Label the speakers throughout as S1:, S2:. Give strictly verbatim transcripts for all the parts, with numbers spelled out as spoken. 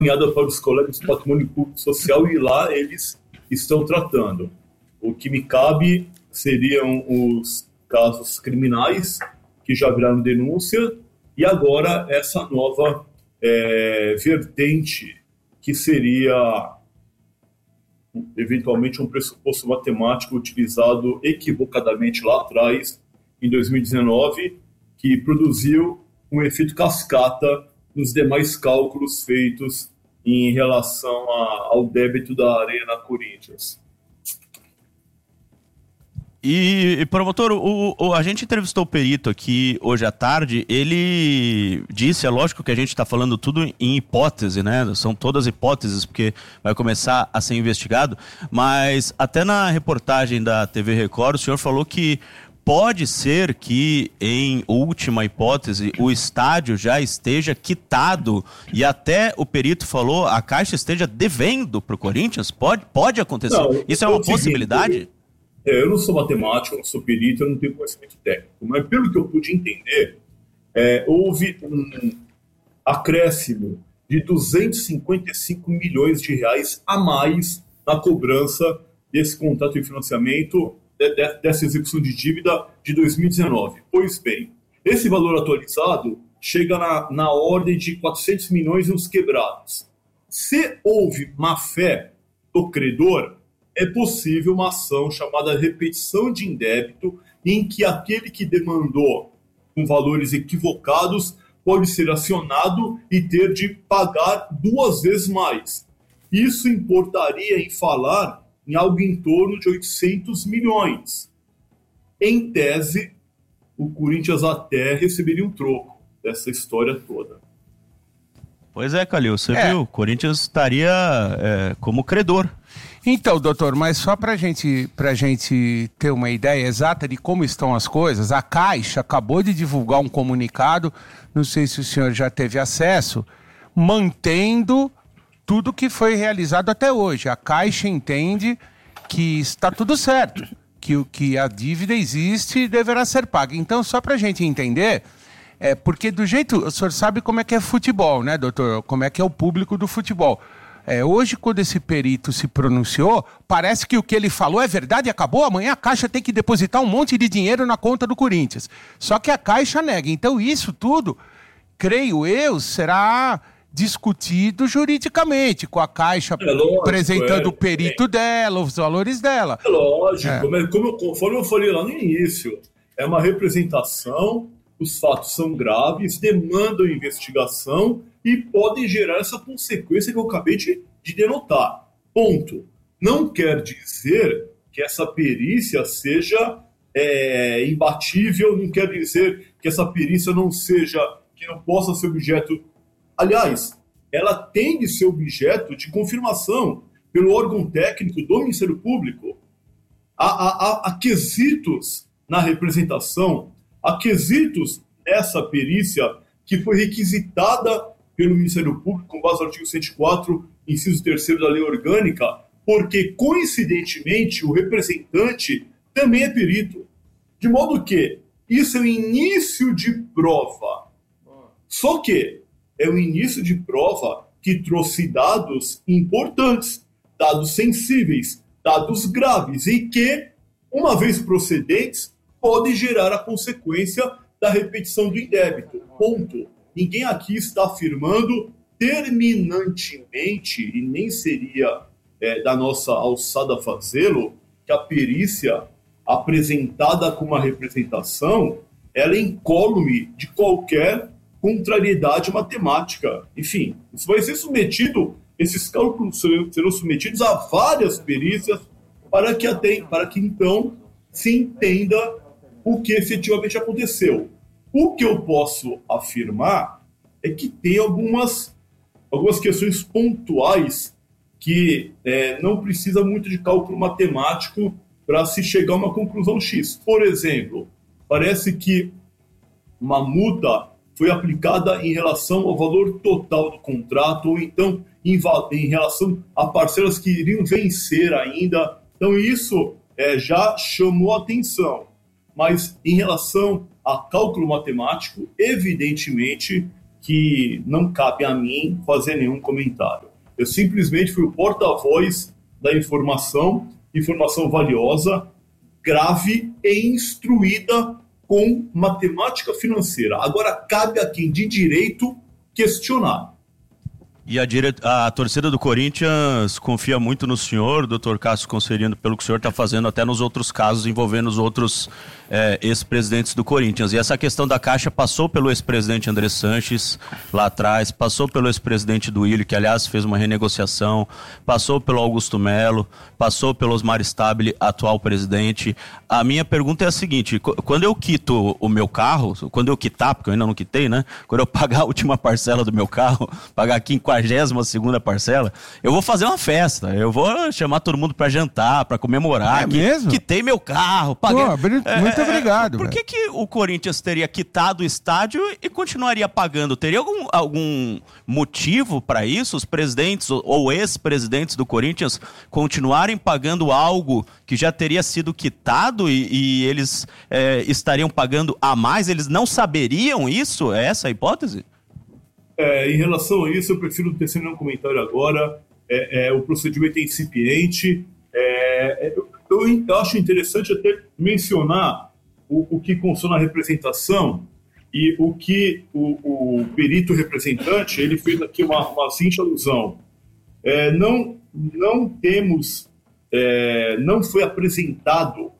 S1: encaminhada para os colegas do patrimônio público social e lá eles estão tratando. O que me cabe seriam os casos criminais que já viraram denúncia e agora essa nova é, vertente que seria eventualmente um pressuposto matemático utilizado equivocadamente lá atrás, em dois mil e dezenove, que produziu um efeito cascata nos demais cálculos feitos em relação a, ao débito da Arena Corinthians.
S2: E, e promotor, o, o, a gente entrevistou o perito aqui hoje à tarde, ele disse, é lógico que a gente está falando tudo em hipótese, né? São todas hipóteses, porque vai começar a ser investigado, mas até na reportagem da T V Record, o senhor falou que pode ser que, em última hipótese, o estádio já esteja quitado e até o perito falou, a Caixa esteja devendo para o Corinthians? Pode, pode acontecer? Não, isso é uma possibilidade?
S1: Seguinte, é, eu não sou matemático, eu não sou perito, eu não tenho conhecimento técnico, mas pelo que eu pude entender, é, houve um acréscimo de duzentos e cinquenta e cinco milhões de reais a mais na cobrança desse contrato de financiamento, de, de, dessa execução de dívida de dois mil e dezenove. Pois bem, esse valor atualizado chega na, na ordem de quatrocentos milhões nos quebrados. Se houve má-fé do credor, é possível uma ação chamada repetição de indébito, em que aquele que demandou com valores equivocados pode ser acionado e ter de pagar duas vezes mais. Isso importaria em falar em algo em torno de oitocentos milhões. Em tese, o Corinthians até receberia um troco dessa história toda.
S2: Pois é, Calil, você é. viu, o Corinthians estaria é, como credor.
S3: Então, doutor, mas só para gente, a gente ter uma ideia exata de como estão as coisas, a Caixa acabou de divulgar um comunicado, não sei se o senhor já teve acesso, mantendo tudo que foi realizado até hoje. A Caixa entende que está tudo certo, que, o, que a dívida existe e deverá ser paga. Então, só para a gente entender, é, porque do jeito, o senhor sabe como é que é futebol, né, doutor? Como é que é o público do futebol. É, hoje, quando esse perito se pronunciou, parece que o que ele falou é verdade e acabou. Amanhã a Caixa tem que depositar um monte de dinheiro na conta do Corinthians. Só que a Caixa nega. Então isso tudo, creio eu, será discutido juridicamente, com a Caixa é lógico, apresentando é, o perito é. dela, os valores dela.
S1: É lógico, é. Como, como, conforme eu falei lá no início, é uma representação, os fatos são graves, demandam investigação e podem gerar essa consequência que eu acabei de, de denotar. Ponto. Não quer dizer que essa perícia seja é, imbatível, não quer dizer que essa perícia não seja, que não possa ser objeto. Aliás, ela tem de ser objeto de confirmação pelo órgão técnico do Ministério Público. Há, há, há quesitos na representação, há quesitos nessa perícia que foi requisitada pelo Ministério Público, com base no artigo cento e quatro, inciso terceiro da Lei Orgânica, porque, coincidentemente, o representante também é perito. De modo que isso é o início de prova. Só que é o início de prova que trouxe dados importantes, dados sensíveis, dados graves, e que, uma vez procedentes, podem gerar a consequência da repetição do indébito. Ponto. Ninguém aqui está afirmando terminantemente, e nem seria é, da nossa alçada fazê-lo, que a perícia apresentada como uma representação, ela é incólume de qualquer contrariedade matemática. Enfim, isso vai ser submetido, esses cálculos serão submetidos a várias perícias para que, até, para que então se entenda o que efetivamente aconteceu. O que eu posso afirmar é que tem algumas, algumas questões pontuais que é, não precisa muito de cálculo matemático para se chegar a uma conclusão X. Por exemplo, parece que uma multa foi aplicada em relação ao valor total do contrato, ou então em, em relação a parcelas que iriam vencer ainda. Então isso é, já chamou atenção. Mas em relação a cálculo matemático, evidentemente, que não cabe a mim fazer nenhum comentário. Eu simplesmente fui o porta-voz da informação, informação valiosa, grave e instruída com matemática financeira. Agora cabe a quem de direito questionar.
S2: E a, dire... a torcida do Corinthians confia muito no senhor, doutor Cássio Conserino, pelo que o senhor está fazendo até nos outros casos envolvendo os outros é, ex-presidentes do Corinthians. E essa questão da Caixa passou pelo ex-presidente André Sanches lá atrás, passou pelo ex-presidente do Willio, que aliás fez uma renegociação, passou pelo Augusto Melo, passou pelo Osmar Stabile, atual presidente. A minha pergunta é a seguinte: quando eu quito o meu carro, quando eu quitar, porque eu ainda não quitei, né? Quando eu pagar a última parcela do meu carro, pagar aqui em quinquagésima segunda parcela, eu vou fazer uma festa, eu vou chamar todo mundo para jantar, para comemorar,
S3: é
S2: que
S3: mesmo?
S2: quitei meu carro, paguei.
S3: Pô, muito
S2: é,
S3: obrigado.
S2: Por que, que o Corinthians teria quitado o estádio e continuaria pagando? Teria algum, algum motivo para isso? Os presidentes ou ex-presidentes do Corinthians continuarem pagando algo que já teria sido quitado e, e eles é, estariam pagando a mais? Eles não saberiam isso? É essa a hipótese?
S1: É, em relação a isso, eu prefiro não tecer nenhum comentário agora. É, é, o procedimento é incipiente. É, é, eu, eu acho interessante até mencionar o, o que constou na representação e o que o, o perito representante ele fez aqui uma, uma simples alusão. É, não, não temos, é, não foi apresentado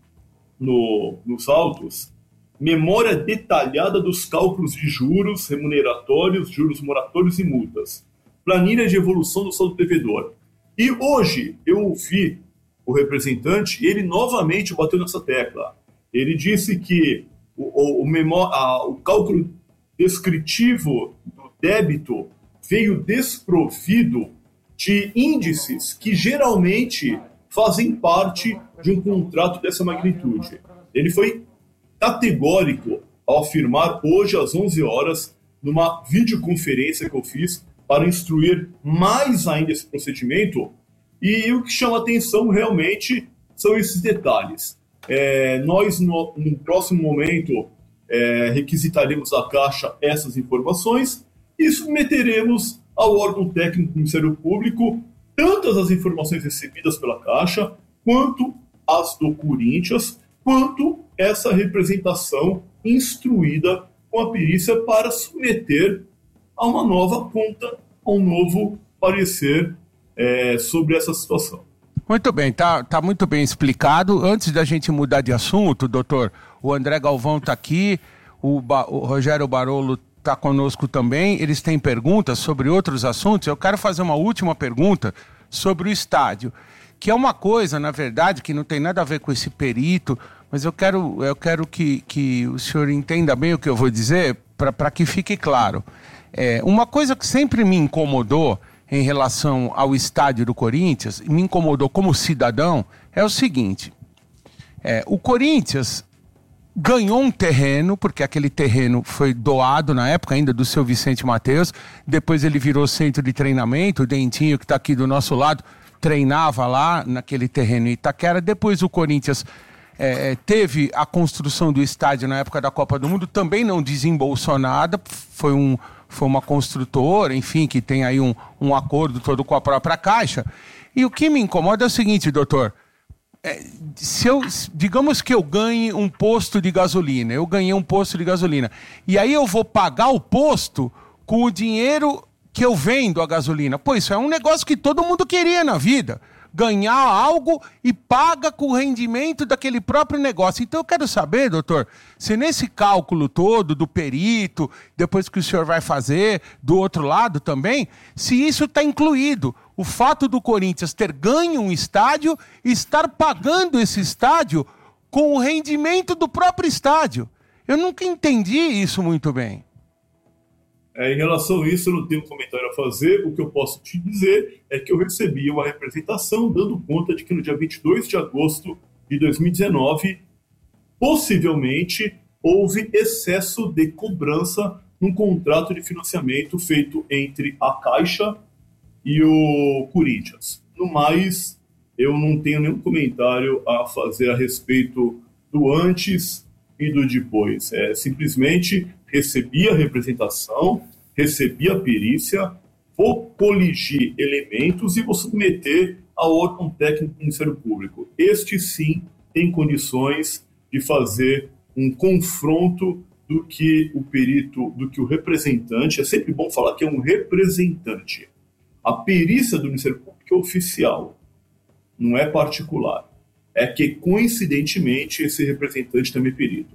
S1: no, nos autos memória detalhada dos cálculos de juros remuneratórios, juros moratórios e multas, planilha de evolução do saldo devedor. E hoje eu ouvi o representante, ele novamente bateu nessa tecla. Ele disse que o, o, o, memó- a, o cálculo descritivo do débito veio desprovido de índices que geralmente fazem parte de um contrato dessa magnitude. Ele foi categórico ao afirmar hoje às onze horas, numa videoconferência que eu fiz para instruir mais ainda esse procedimento, e o que chama atenção realmente são esses detalhes. É, nós, no, no próximo momento, é, requisitaremos à Caixa essas informações e submeteremos ao órgão técnico do Ministério Público tantas as informações recebidas pela Caixa, quanto as do Corinthians, quanto essa representação instruída com a perícia para submeter a uma nova conta, a um novo parecer é, sobre essa situação.
S3: Muito bem, tá, tá muito bem explicado. Antes da gente mudar de assunto, doutor, o André Galvão está aqui, o, ba- o Rogério Barolo está conosco também, eles têm perguntas sobre outros assuntos. Eu quero fazer uma última pergunta sobre o estádio, que é uma coisa, na verdade, que não tem nada a ver com esse perito, mas eu quero, eu quero que, que o senhor entenda bem o que eu vou dizer, para que fique claro. É, uma coisa que sempre me incomodou em relação ao estádio do Corinthians, me incomodou como cidadão, é o seguinte. É, o Corinthians ganhou um terreno, porque aquele terreno foi doado na época ainda do seu Vicente Mateus, depois ele virou centro de treinamento, o Dentinho, que está aqui do nosso lado, treinava lá naquele terreno em Itaquera. Depois o Corinthians é, teve a construção do estádio na época da Copa do Mundo, também não desembolsou nada, foi, um, foi uma construtora, enfim, que tem aí um, um acordo todo com a própria Caixa. E o que me incomoda é o seguinte, doutor, é, se eu, digamos que eu ganhe um posto de gasolina, eu ganhei um posto de gasolina, e aí eu vou pagar o posto com o dinheiro que eu vendo a gasolina. Pô, isso é um negócio que todo mundo queria na vida. Ganhar algo e paga com o rendimento daquele próprio negócio. Então eu quero saber, doutor, se nesse cálculo todo do perito, depois que o senhor vai fazer, do outro lado também, se isso está incluído. O fato do Corinthians ter ganho um estádio e estar pagando esse estádio com o rendimento do próprio estádio. Eu nunca entendi isso muito bem.
S1: É, em relação a isso, eu não tenho um comentário a fazer. O que eu posso te dizer é que eu recebi uma representação dando conta de que no dia vinte e dois de agosto de dois mil e dezenove, possivelmente, houve excesso de cobrança num contrato de financiamento feito entre a Caixa e o Corinthians. No mais, eu não tenho nenhum comentário a fazer a respeito do antes e do depois. É, simplesmente recebi a representação, recebi a perícia, vou coligir elementos e vou submeter ao órgão técnico do Ministério Público. Este, sim, tem condições de fazer um confronto do que o perito, do que o representante, é sempre bom falar que é um representante. A perícia do Ministério Público é oficial, não é particular. É que, coincidentemente, esse representante também é perito.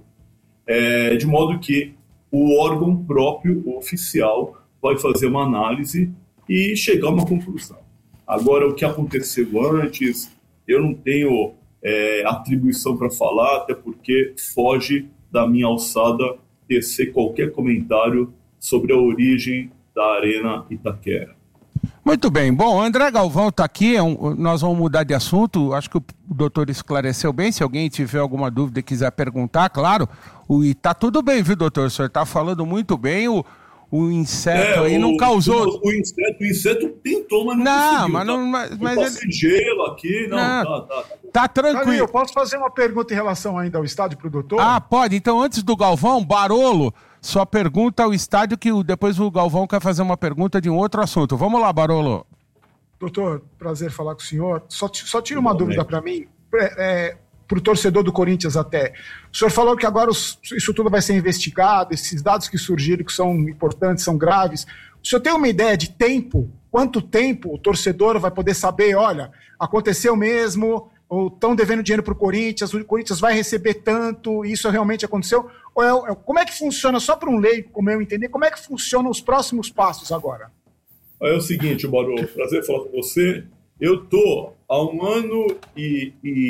S1: É, de modo que o órgão próprio, oficial, vai fazer uma análise e chegar a uma conclusão. Agora, o que aconteceu antes, eu não tenho é, atribuição para falar, até porque foge da minha alçada tecer qualquer comentário sobre a origem da Arena Itaquera.
S3: Muito bem. Bom, André Galvão está aqui, é um, nós vamos mudar de assunto, acho que o doutor esclareceu bem, se alguém tiver alguma dúvida e quiser perguntar, claro, o, e tá tudo bem, viu, doutor? O senhor está falando muito bem, o, o inseto é, aí não
S1: o,
S3: causou...
S1: O, o, inseto, o inseto tentou, mas não,
S3: não
S1: conseguiu.
S3: Mas não, mas, mas
S1: ele... gelo aqui, não, não tá, tá, tá.
S3: Tá tranquilo.
S4: Calil, eu posso fazer uma pergunta em relação ainda ao estádio para o doutor?
S3: Ah, pode. Então, antes do Galvão, Barolo, só pergunta ao estádio que depois o Galvão quer fazer uma pergunta de um outro assunto. Vamos lá, Barolo.
S4: Doutor, prazer falar com o senhor. Só, só tira uma dúvida para mim, é, para o torcedor do Corinthians até. O senhor falou que agora os, isso tudo vai ser investigado, esses dados que surgiram, que são importantes, são graves. O senhor tem uma ideia de tempo? Quanto tempo o torcedor vai poder saber, olha, aconteceu mesmo, ou estão devendo dinheiro para o Corinthians, o Corinthians vai receber tanto, isso realmente aconteceu? Ou é, é, como é que funciona, só para um leigo, como eu entender, como é que funcionam os próximos passos agora?
S1: É o seguinte, Barô, prazer falar com você. Eu estou há um ano e,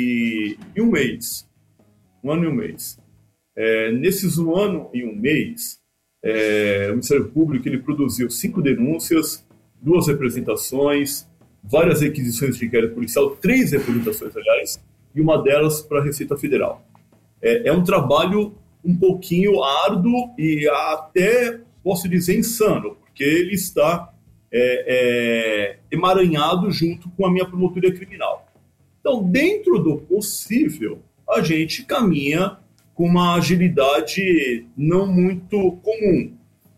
S1: e, e um mês. Um ano e um mês. É, nesses um ano e um mês, é, o Ministério Público ele produziu cinco denúncias, duas representações, várias requisições de inquérito policial, três representações, aliás, e uma delas para a Receita Federal. É, é um trabalho um pouquinho árduo e até, posso dizer, insano, porque ele está... É, é, emaranhado junto com a minha promotoria criminal. Então, dentro do possível, a gente caminha com uma agilidade não muito comum.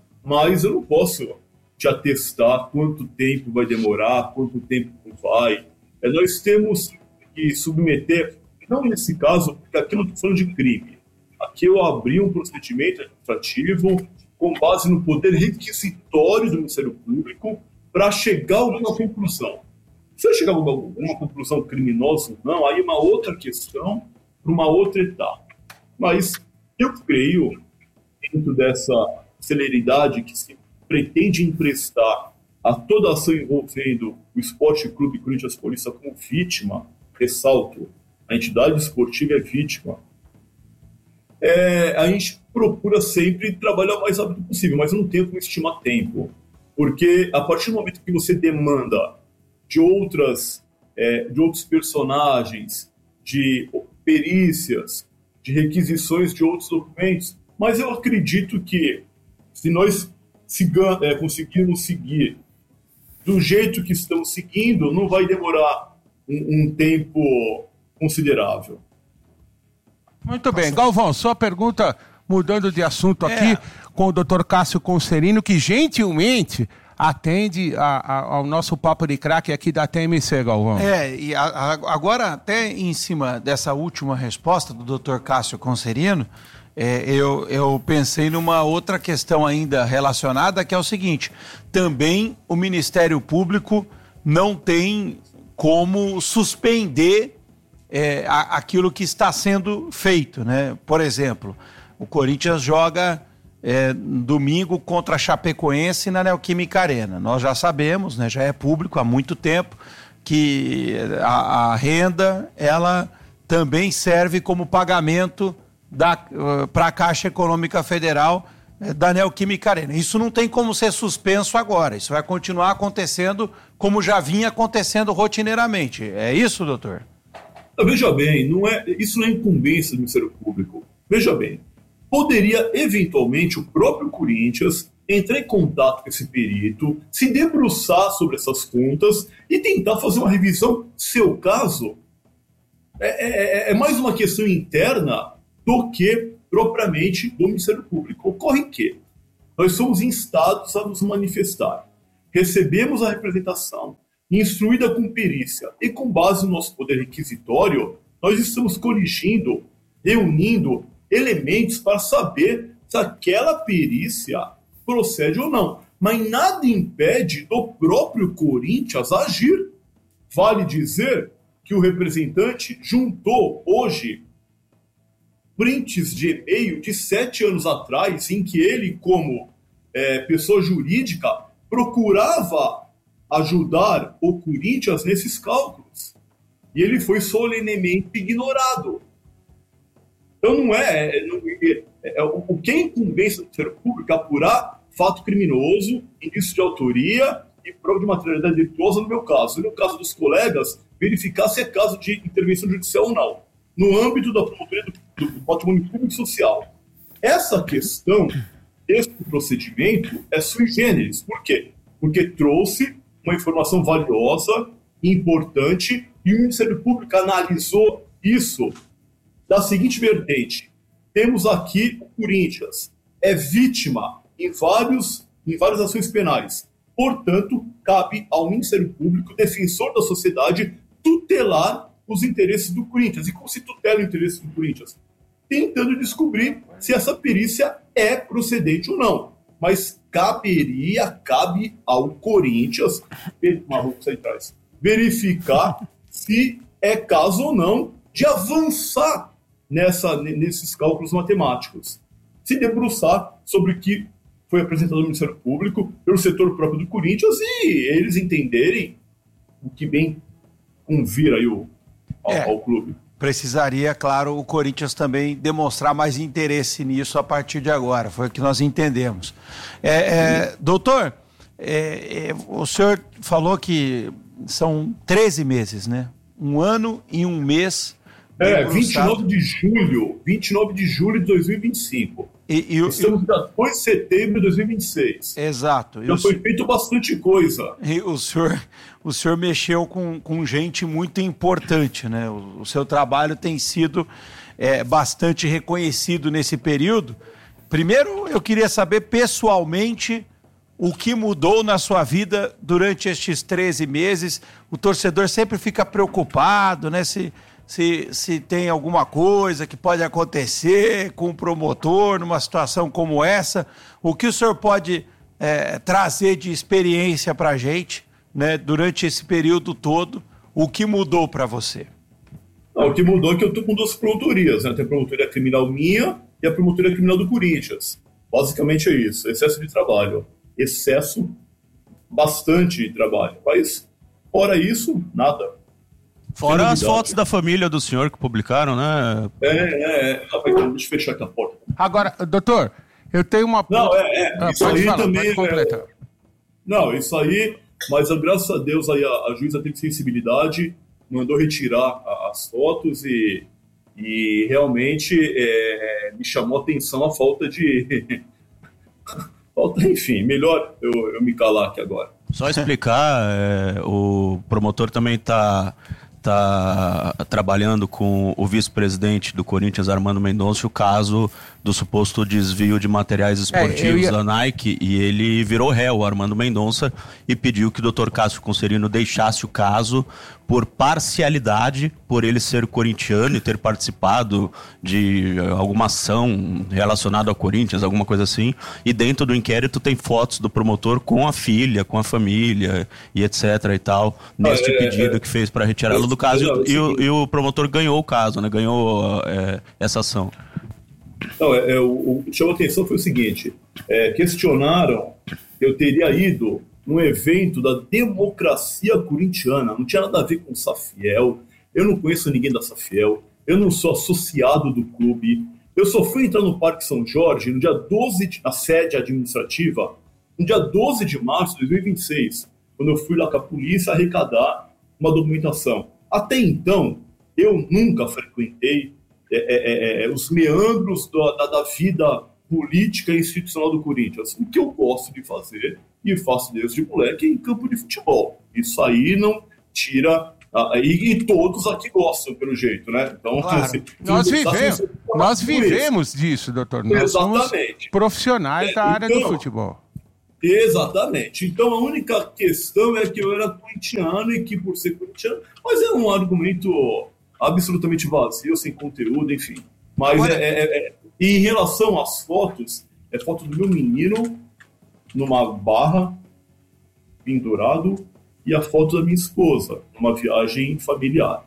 S1: Mas eu não posso te atestar quanto tempo vai demorar, quanto tempo não vai. É, nós temos que submeter, não nesse caso, porque aqui eu não estou falando de crime. Aqui eu abri um procedimento administrativo com base no poder requisitório do Ministério Público para chegar a alguma conclusão. Se eu chegar a alguma conclusão criminosa ou não, aí é uma outra questão para uma outra etapa. Mas eu creio, dentro dessa celeridade que se pretende emprestar a toda a ação envolvendo o Esporte Clube Corinthians Paulista como vítima, ressalto, a entidade esportiva é vítima, É, a gente procura sempre trabalhar o mais rápido possível, mas eu não tenho como estimar tempo, porque a partir do momento que você demanda de outras, é, de outros personagens, de perícias, de requisições de outros documentos, mas eu acredito que se nós siga, é, conseguirmos seguir do jeito que estamos seguindo, não vai demorar um, um tempo considerável.
S3: Muito bem. Galvão, sua pergunta, mudando de assunto aqui, é. com o doutor Cássio Concerino, que gentilmente atende a, a, ao nosso Papo de Craque aqui da T M C, Galvão.
S5: É, e a, a, agora até em cima dessa última resposta do doutor Cássio Concerino, é, eu, eu pensei numa outra questão ainda relacionada, que é o seguinte, também o Ministério Público não tem como suspender É, aquilo que está sendo feito, né? Por exemplo, o Corinthians joga é, domingo contra a Chapecoense na Neoquímica Arena. Nós já sabemos, né? Já é público há muito tempo que a, a renda ela também serve como pagamento uh, para a Caixa Econômica Federal uh, da Neoquímica Arena. Isso não tem como ser suspenso agora. Isso vai continuar acontecendo como já vinha acontecendo rotineiramente. É isso, doutor?
S1: Veja bem, não é, isso não é incumbência do Ministério Público. Veja bem, poderia eventualmente o próprio Corinthians entrar em contato com esse perito, se debruçar sobre essas contas e tentar fazer uma revisão. Seu caso é, é, é mais uma questão interna do que propriamente do Ministério Público. Ocorre que nós somos instados a nos manifestar. Recebemos a representação, instruída com perícia e com base no nosso poder requisitório, nós estamos coligindo, reunindo elementos para saber se aquela perícia procede ou não. Mas nada impede do próprio Corinthians agir. Vale dizer que o representante juntou hoje prints de e-mail de sete anos atrás, em que ele, como é, pessoa jurídica, procurava ajudar o Corinthians nesses cálculos. E ele foi solenemente ignorado. Então não é... Não, é, é o que é incumbência do Ministério Público é apurar fato criminoso, indício de autoria e prova de materialidade delituosa, no meu caso. E no caso dos colegas, verificar se é caso de intervenção judicial ou não, no âmbito da promotoria do, do patrimônio público e social. Essa questão, esse procedimento, é sui generis. Por quê? Porque trouxe uma informação valiosa, importante, e o Ministério Público analisou isso da seguinte vertente. Temos aqui o Corinthians, é vítima em, vários, em várias ações penais. Portanto, cabe ao Ministério Público, defensor da sociedade, tutelar os interesses do Corinthians. E como se tutela o interesse do Corinthians? Tentando descobrir se essa perícia é procedente ou não. Mas caberia, cabe ao Corinthians, Marrocos aí atrás, verificar se é caso ou não de avançar nessa, nesses cálculos matemáticos. Se debruçar sobre o que foi apresentado ao Ministério Público, pelo setor próprio do Corinthians, e eles entenderem o que bem convir aí o, ao,
S5: é,
S1: ao clube.
S5: Precisaria, claro, o Corinthians também demonstrar mais interesse nisso a partir de agora, foi o que nós entendemos. É, é, doutor, é, é, o senhor falou que são treze meses, né? Um ano e um mês.
S1: É, vinte e nove de julho, vinte e nove de julho de dois mil e vinte e cinco.
S5: E, e,
S1: Estamos dia dois de setembro de dois mil e vinte e seis.
S5: Exato.
S1: Já foi feito bastante coisa.
S5: E o senhor, o senhor mexeu com, com gente muito importante, né? O, o seu trabalho tem sido é, bastante reconhecido nesse período. Primeiro, eu queria saber pessoalmente o que mudou na sua vida durante estes treze meses. O torcedor sempre fica preocupado, né? Se... Se, se tem alguma coisa que pode acontecer com o promotor numa situação como essa, o que o senhor pode é, trazer de experiência para a gente, né, durante esse período todo, o que mudou para você?
S1: Não, o que mudou é que eu estou com duas promotorias, né? Tem a promotoria criminal minha e a promotoria criminal do Corinthians. Basicamente é isso, excesso de trabalho. Excesso, bastante de trabalho. Mas, fora isso, nada.
S2: Fora as fotos da família do senhor que publicaram, né?
S1: É, é, é. Rapaz, deixa eu fechar aqui a porta.
S3: Agora, doutor, eu tenho uma...
S1: Não, é, é.
S3: Ah,
S1: isso
S3: pode
S1: aí
S3: falar,
S1: também...
S3: pode completar.
S1: É... Não, isso aí... Mas, graças a Deus, aí a, a juíza teve sensibilidade, mandou retirar a, as fotos e, e realmente é, me chamou a atenção a falta de... falta, enfim, melhor eu, eu me calar aqui agora.
S2: Só explicar, é, o promotor também está... está trabalhando com o vice-presidente do Corinthians, Armando Mendonça, o caso do suposto desvio de materiais esportivos é, ia... da Nike, e ele virou réu, Armando Mendonça, e pediu que o doutor Cássio Concerino deixasse o caso por parcialidade, por ele ser corintiano e ter participado de alguma ação relacionada ao Corinthians, alguma coisa assim, e dentro do inquérito tem fotos do promotor com a filha, com a família e etc e tal, neste é, pedido é, que fez para retirá-lo do caso, e, e, o, e o promotor ganhou o caso, né? Ganhou é, essa ação.
S1: Não, é, é, o, o que chamou a atenção foi o seguinte, é, questionaram que eu teria ido num evento da democracia corintiana, não tinha nada a ver com o Safiel, eu não conheço ninguém da Safiel, eu não sou associado do clube, eu só fui entrar no Parque São Jorge no dia doze, de, na sede administrativa, no dia doze de março de dois mil e vinte e seis, quando eu fui lá com a polícia arrecadar uma documentação. Até então, eu nunca frequentei é, é, é, os meandros da, da, da vida política e institucional do Corinthians. O que eu gosto de fazer, e faço desde moleque, é em campo de futebol. Isso aí não tira Ah, e, e todos aqui gostam, pelo jeito, né? Então,
S3: claro.
S1: assim,
S3: nós vivemos, nós vivemos disso, doutor. Nós
S1: Exatamente.
S3: somos profissionais é, da área então, do futebol.
S1: Exatamente. Então, a única questão é que eu era corintiano e que, por ser corintiano, mas é um argumento absolutamente vazio, sem conteúdo, enfim. Mas Agora... é, é, é, em relação às fotos, é foto do meu menino numa barra, pendurado, e a foto da minha esposa, numa viagem familiar.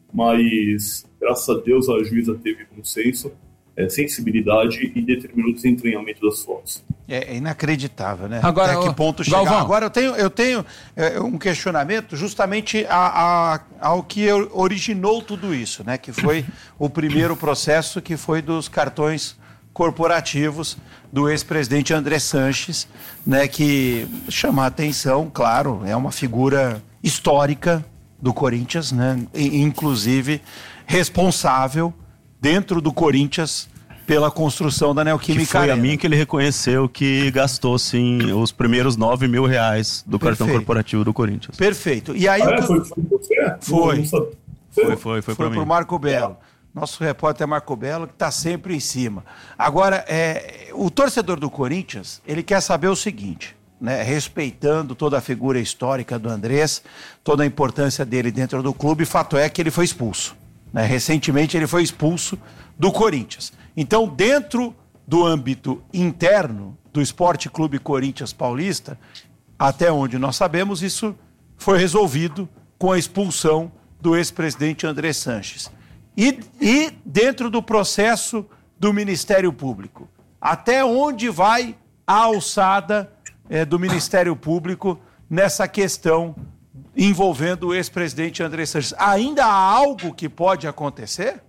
S1: Mas, graças a Deus, a juíza teve bom senso, é, sensibilidade e determinou o desentranhamento das fotos.
S5: É, é inacreditável, né?
S3: Agora,
S5: até que ponto chegar.
S3: Galvão.
S5: Agora eu tenho, eu tenho é, um questionamento justamente a, a, ao que originou tudo isso, né? Que foi o primeiro processo, que foi dos cartões corporativos do ex-presidente André Sanches, né, que chama a atenção, claro, é uma figura histórica do Corinthians, né, e, inclusive responsável dentro do Corinthians pela construção da Neoquímica
S2: Que foi
S5: Arena.
S2: a mim que ele reconheceu que gastou, sim, os primeiros nove mil reais do
S5: Perfeito.
S2: cartão corporativo do Corinthians.
S5: Perfeito. E aí...
S1: Ah,
S5: o
S1: é?
S5: que...
S1: Foi, foi você?
S5: Foi.
S1: Não, não
S2: Foi, foi, foi,
S5: Foi
S2: para
S5: pro
S2: mim.
S5: Marco Belo. Nosso repórter Marco Belo, que está sempre em cima. Agora, é, o torcedor do Corinthians, ele quer saber o seguinte, né, respeitando toda a figura histórica do Andrés, toda a importância dele dentro do clube, fato é que ele foi expulso. Né? Recentemente ele foi expulso do Corinthians. Então, dentro do âmbito interno do Esporte Clube Corinthians Paulista, até onde nós sabemos, isso foi resolvido com a expulsão do ex-presidente André Sanches. E, e dentro do processo do Ministério Público, até onde vai a alçada é, do Ministério Público nessa questão envolvendo o ex-presidente André Sanches? Ainda há algo que pode acontecer?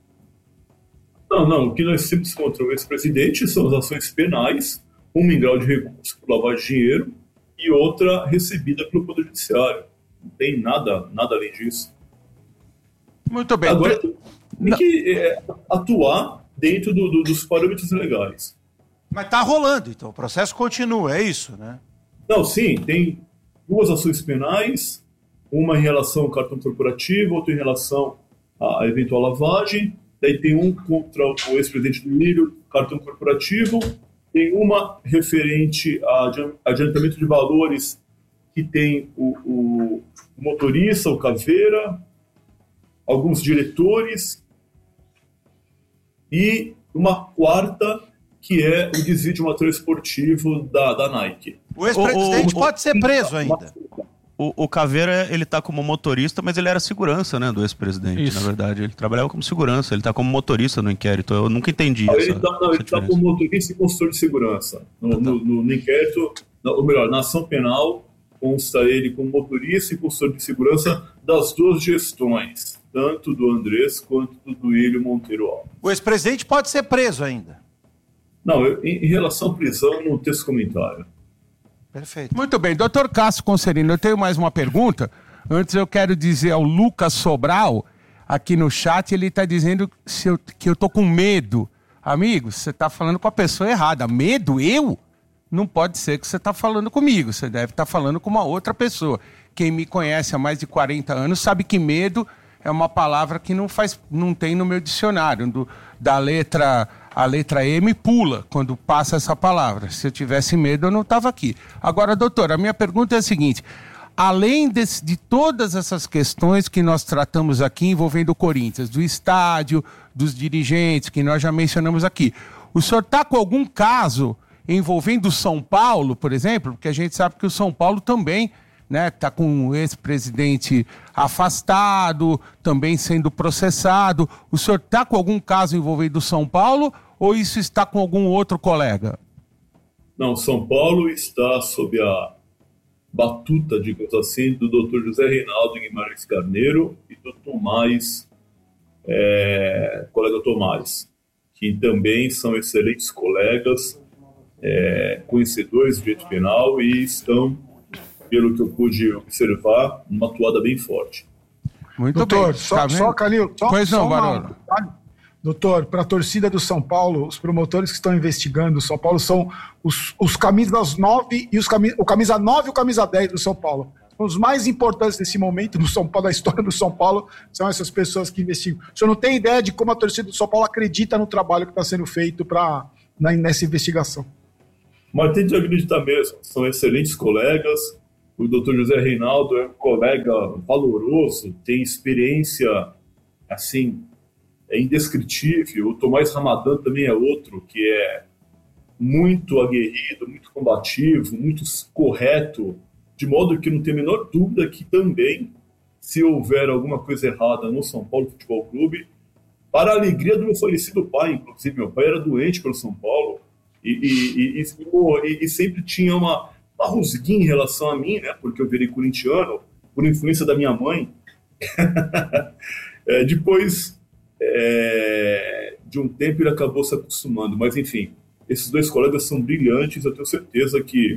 S1: Não, não. O que nós temos contra o ex-presidente são as ações penais, uma em grau de recurso por lavagem de dinheiro e outra recebida pelo Poder Judiciário. Não tem nada, nada além disso.
S3: Muito bem.
S1: Agora, tem que é, atuar dentro do, do, dos parâmetros legais.
S5: Mas está rolando, então. O processo continua, é isso, né?
S1: Não, sim. Tem duas ações penais, uma em relação ao cartão corporativo, outra em relação à eventual lavagem. Daí tem um contra o ex-presidente do Milho, cartão corporativo. Tem uma referente a adiantamento de valores que tem o, o motorista, o Caveira, alguns diretores, e uma quarta, que é o desvio de material esportivo da, da Nike.
S5: O ex-presidente
S2: o, o,
S5: pode ser preso ainda.
S2: O, o Caveira, ele tá como motorista, mas ele era segurança, né, do ex-presidente, na verdade. Ele trabalhava como segurança, ele tá como motorista no inquérito. Eu nunca entendi
S1: ah,
S2: essa,
S1: Ele tá, não, ele tá como motorista e consultor de segurança. No,
S2: Ah, tá.
S1: no, no, no inquérito, ou melhor, na ação penal, consta ele como motorista e consultor de segurança das duas gestões, tanto do Andrés quanto do Ilho Monteiro Alves.
S5: O ex-presidente pode ser preso ainda.
S1: Não, eu, em, em relação à prisão, não tem esse comentário.
S5: Perfeito.
S3: Muito bem, doutor Cássio Concerino, eu tenho mais uma pergunta. Antes eu quero dizer ao Lucas Sobral, aqui no chat, ele está dizendo se eu, que eu tô com medo. Amigo, você está falando com a pessoa errada. Medo? Eu? Não pode ser que você está falando comigo, você deve estar tá falando com uma outra pessoa. Quem me conhece há mais de quarenta anos sabe que medo é uma palavra que não, faz, não tem no meu dicionário. Do, da letra, a letra M pula quando passa essa palavra. Se eu tivesse medo, eu não estava aqui. Agora, doutor, a minha pergunta é a seguinte. Além desse, de todas essas questões que nós tratamos aqui envolvendo o Corinthians, do estádio, dos dirigentes, que nós já mencionamos aqui, o senhor está com algum caso envolvendo o São Paulo, por exemplo? Porque a gente sabe que o São Paulo também né, está com o ex-presidente afastado, também sendo processado. O senhor está com algum caso envolvendo o São Paulo ou isso está com algum outro colega?
S1: Não, São Paulo está sob a batuta, digamos assim, do doutor José Reinaldo Guimarães Carneiro e do Tomás, é, colega Tomás, que também são excelentes colegas, é, conhecedores do direito penal e estão, pelo que eu pude observar, numa atuada bem forte.
S3: Muito
S4: Doutor,
S3: bem.
S4: só,
S3: Tá
S4: só Calil, só,
S3: pois
S4: só
S3: não,
S4: uma-
S3: Barolo.
S4: Doutor, para a torcida do São Paulo, os promotores que estão investigando o São Paulo são os, os camisas nove e os cami, o camisa nove e o camisa dez do São Paulo. os mais importantes nesse momento no São Paulo, da história do São Paulo, são essas pessoas que investigam. O senhor não tem ideia de como a torcida do São Paulo acredita no trabalho que está sendo feito pra, na, nessa investigação.
S1: Mas tem de acreditar mesmo, são excelentes colegas. O doutor José Reinaldo é um colega valoroso, tem experiência, assim, é indescritível. O Tomás Ramadan também é outro, que é muito aguerrido, muito combativo, muito correto, de modo que não tem a menor dúvida que também, se houver alguma coisa errada no São Paulo Futebol Clube, para a alegria do meu falecido pai, inclusive, meu pai era doente pelo São Paulo, e, e, e, e, e sempre tinha uma, uma rusguinha em relação a mim, né, porque eu virei corintiano, por influência da minha mãe. é, depois é, de um tempo ele acabou se acostumando, mas enfim, esses dois colegas são brilhantes, eu tenho certeza que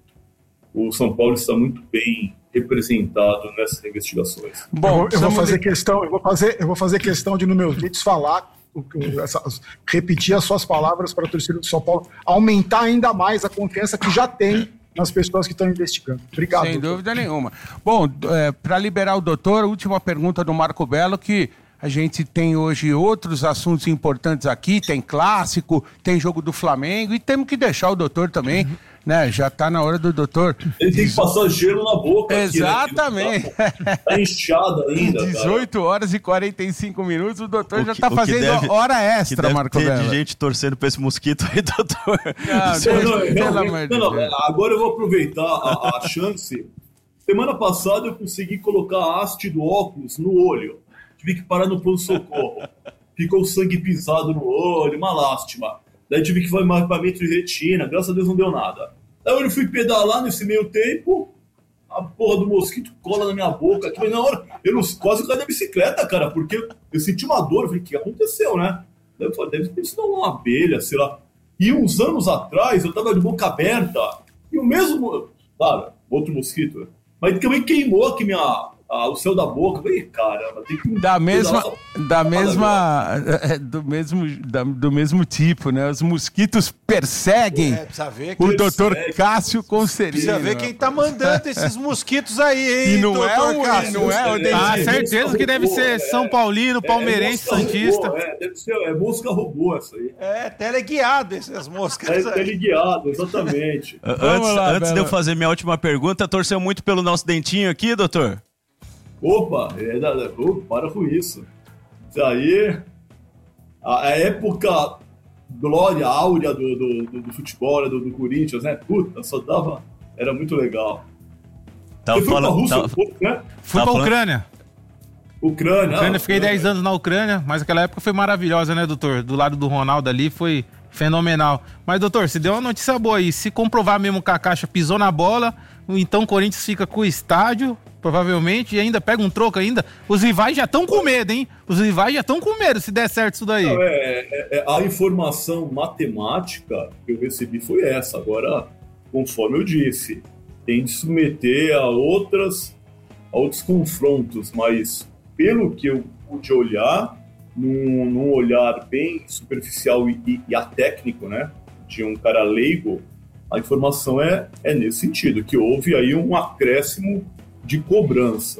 S1: o São Paulo está muito bem representado nessas investigações.
S4: Bom, eu vou fazer questão, eu vou fazer, eu vou fazer questão de, nos meus vídeos, falar, essas, repetir as suas palavras para a torcida do São Paulo, aumentar ainda mais a confiança que já tem nas pessoas que estão investigando. Obrigado.
S3: Sem dúvida nenhuma. Bom, é, para liberar o doutor, a última pergunta do Marco Belo, que a gente tem hoje outros assuntos importantes aqui, tem clássico, tem jogo do Flamengo e temos que deixar o doutor também, uhum. né? Já está na hora do doutor.
S1: Ele tem que passar gelo na boca.
S3: Exatamente.
S1: Aqui, né? Tá inchado ainda.
S3: dezoito horas e quarenta e cinco minutos, o doutor o já está fazendo deve, hora extra, Marco Belo.
S2: Tem de gente torcendo para esse mosquito aí, doutor.
S1: Não, não, não, não, não, agora eu vou aproveitar a, a chance. Semana passada eu consegui colocar a haste do óculos no olho. Tive que parar no pronto-socorro. Ficou sangue pisado no olho, uma lástima. Daí tive que fazer mapeamento de retina, graças a Deus não deu nada. Daí eu fui pedalar nesse meio tempo, a porra do mosquito cola na minha boca. Aqui, na hora, eu não, quase caí da bicicleta, cara, porque eu senti uma dor. Eu falei, o que aconteceu, né? Daí eu falei, deve ter sido uma abelha, sei lá. E uns anos atrás, eu tava de boca aberta, e o mesmo... Claro, outro mosquito, mas também queimou aqui minha... Ah, o céu da boca, falei, caramba, tem que...
S3: Da mesma, da mesma, do mesmo, da, do mesmo tipo, né? Os mosquitos perseguem é, ver o doutor Cássio Concerino.
S5: Precisa ver quem tá mandando esses mosquitos aí, hein,
S3: e não é o Cássio, não é o Dentinho.
S6: Ah, certeza que deve ser São Paulino, palmeirense,
S1: é, é
S6: santista.
S1: Robô, é, deve ser, é mosca robô essa aí.
S5: É, teleguiado essas moscas.
S1: É teleguiado, exatamente.
S2: antes lá, antes de eu fazer minha última pergunta, torceu muito pelo nosso Dentinho aqui, doutor?
S1: Opa, é, oh, para com isso. Isso aí, a, a época glória áurea do, do, do, do futebol, do, do Corinthians, né? Puta, só dava... Era muito legal.
S2: Tava
S1: Você foi
S2: falando,
S1: pra Rússia
S2: tava...
S1: um pouco, né?
S6: Fui
S2: tava
S6: pra
S2: falando...
S6: Ucrânia.
S1: Ucrânia.
S6: Ucrânia,
S1: ah,
S6: fiquei
S1: Ucrânia.
S6: dez anos na Ucrânia, mas aquela época foi maravilhosa, né, doutor? Do lado do Ronaldo ali foi fenomenal. Mas, doutor, se deu uma notícia boa aí, se comprovar mesmo que a Caixa pisou na bola, então o Corinthians fica com o estádio, provavelmente, e ainda pega um troco ainda. Os rivais já estão com medo, hein? Os rivais já estão com medo se der certo isso daí.
S1: Não, é, é, é, a informação matemática que eu recebi foi essa. Agora, conforme eu disse, tem de submeter a, outras, a outros confrontos, mas pelo que eu pude olhar, num, num olhar bem superficial e, e, e atécnico, né, de um cara leigo, a informação é, é nesse sentido, que houve aí um acréscimo de cobrança.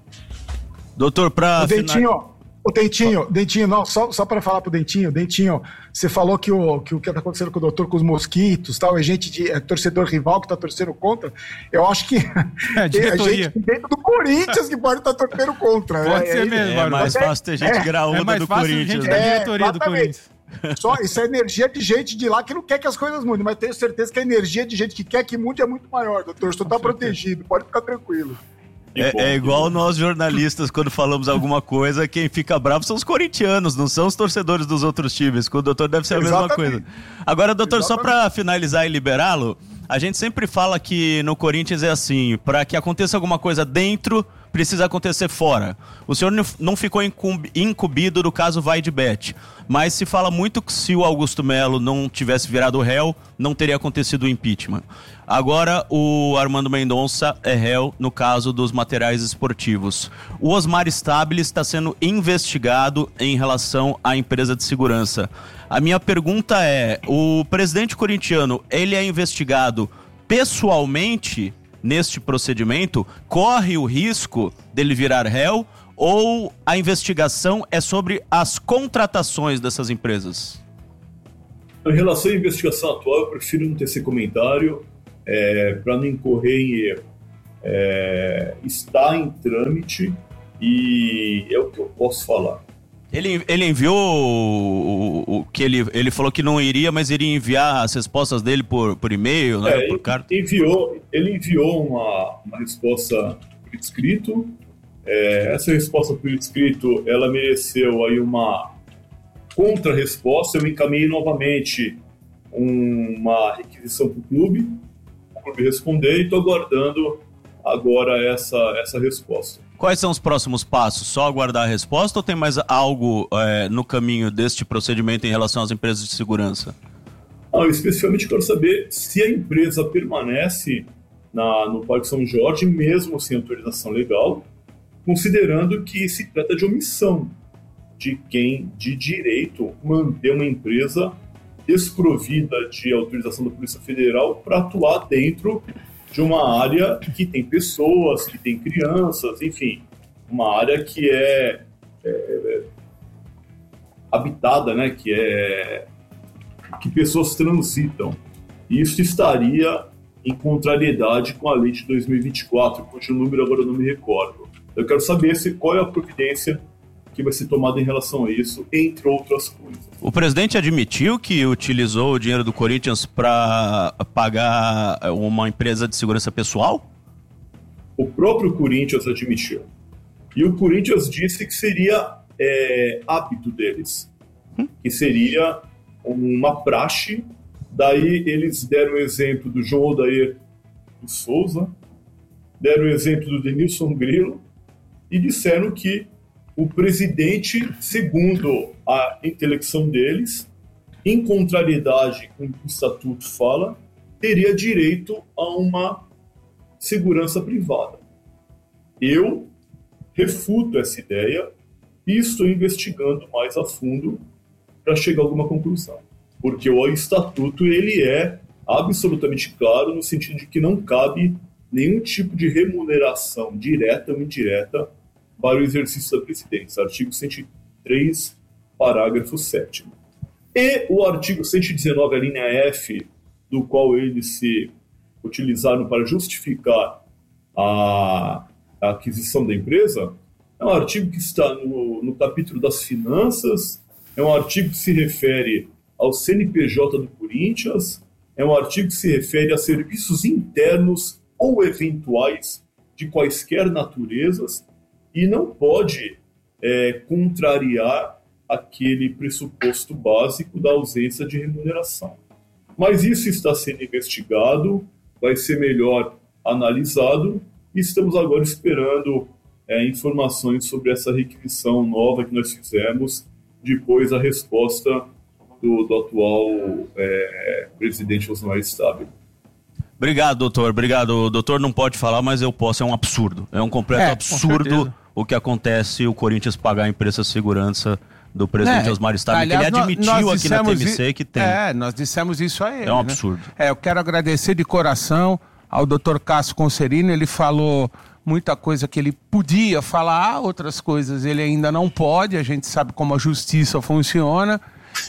S2: Doutor, para
S4: o Dentinho, o Dentinho, Dentinho, não, só, só para falar pro Dentinho, Dentinho, você falou que o que o que tá acontecendo com o doutor, com os mosquitos, tal, é gente de é torcedor rival que tá torcendo contra. Eu acho que
S6: é,
S4: tem a gente dentro do Corinthians que pode estar tá torcendo contra.
S6: Pode
S4: é,
S6: ser
S4: é,
S6: mesmo,
S2: é mais fácil ter gente
S4: é,
S2: graúda
S6: é mais
S2: do
S6: fácil
S2: Corinthians.
S6: Gente
S2: né?
S6: da diretoria
S4: é,
S6: do Corinthians.
S4: Só isso é energia de gente de lá que não quer que as coisas mudem, mas tenho certeza que a energia de gente que quer que mude é muito maior, doutor. Você tá protegido, pode ficar tranquilo.
S2: É, é igual nós jornalistas, quando falamos alguma coisa, quem fica bravo são os corintianos, não são os torcedores dos outros times. Com o doutor deve ser a mesma
S4: Exatamente.
S2: coisa. Agora, doutor,
S4: Exatamente.
S2: só para finalizar e liberá-lo, a gente sempre fala que no Corinthians é assim, para que aconteça alguma coisa dentro, precisa acontecer fora. O senhor não ficou incumbido do caso Vai de Bet, mas se fala muito que se o Augusto Melo não tivesse virado réu, não teria acontecido o impeachment. Agora o Armando Mendonça é réu no caso dos materiais esportivos. O Osmar Stabile está sendo investigado em relação à empresa de segurança. A minha pergunta é, o presidente corintiano, ele é investigado pessoalmente neste procedimento corre o risco dele virar réu ou a investigação é sobre as contratações dessas empresas?
S1: Em relação à investigação atual, eu prefiro não ter esse comentário é, para não incorrer em erro. É, está em trâmite e é o que eu posso falar.
S2: Ele, ele enviou o, o, o que ele, ele falou que não iria, mas iria enviar as respostas dele por, por e-mail, né?
S1: É,
S2: por carta.
S1: Enviou, ele enviou uma, uma resposta por escrito. É, essa resposta por escrito, ela mereceu aí uma contra-resposta. Eu encaminhei novamente uma requisição para o clube, o clube respondeu e estou aguardando agora essa, essa resposta.
S2: Quais são os próximos passos? Só aguardar a resposta ou tem mais algo é, no caminho deste procedimento em relação às empresas de segurança?
S1: Ah, eu especificamente quero saber se a empresa permanece na, no Parque São Jorge, mesmo sem autorização legal, considerando que se trata de omissão de quem de direito manter uma empresa desprovida de autorização da Polícia Federal para atuar dentro de uma área que tem pessoas, que tem crianças, enfim, uma área que é, é, é habitada, né, que é que pessoas transitam. Isso estaria em contrariedade com a lei de dois mil e vinte e quatro, cujo número agora eu não me recordo. Eu quero saber se, qual é a providência que vai ser tomada em relação a isso, entre outras coisas.
S2: O presidente admitiu que utilizou o dinheiro do Corinthians para pagar uma empresa de segurança pessoal?
S1: O próprio Corinthians admitiu. E o Corinthians disse que seria é, hábito deles, hum? que seria uma praxe. Daí eles deram o exemplo do João Odair do Souza, deram o exemplo do Denilson Grilo e disseram que o presidente, segundo a intelecção deles, em contrariedade com o que o estatuto fala, teria direito a uma segurança privada. Eu refuto essa ideia e estou investigando mais a fundo para chegar a alguma conclusão. Porque o estatuto ele é absolutamente claro no sentido de que não cabe nenhum tipo de remuneração direta ou indireta para o exercício da presidência, artigo cento e três, parágrafo sétimo. E o artigo cento e dezenove, a linha F, do qual eles se utilizaram para justificar a, a aquisição da empresa, é um artigo que está no, no capítulo das finanças, é um artigo que se refere ao C N P J do Corinthians, é um artigo que se refere a serviços internos ou eventuais de quaisquer naturezas, e não pode é, contrariar aquele pressuposto básico da ausência de remuneração. Mas isso está sendo investigado, vai ser melhor analisado, e estamos agora esperando é, informações sobre essa requisição nova que nós fizemos, depois a resposta do, do atual é, presidente Osmar Stabile.
S2: Obrigado, doutor. Obrigado. O doutor não pode falar, mas eu posso. É um absurdo. É um completo é, absurdo o que acontece o Corinthians pagar a empresa de segurança do presidente é, Osmar Stabile, que ele admitiu aqui na T M C que tem.
S3: É, nós dissemos isso a ele.
S2: É um absurdo.
S3: Né? É, eu quero agradecer de coração ao doutor Cássio Concerino. Ele falou muita coisa que ele podia falar, outras coisas ele ainda não pode. A gente sabe como a justiça funciona.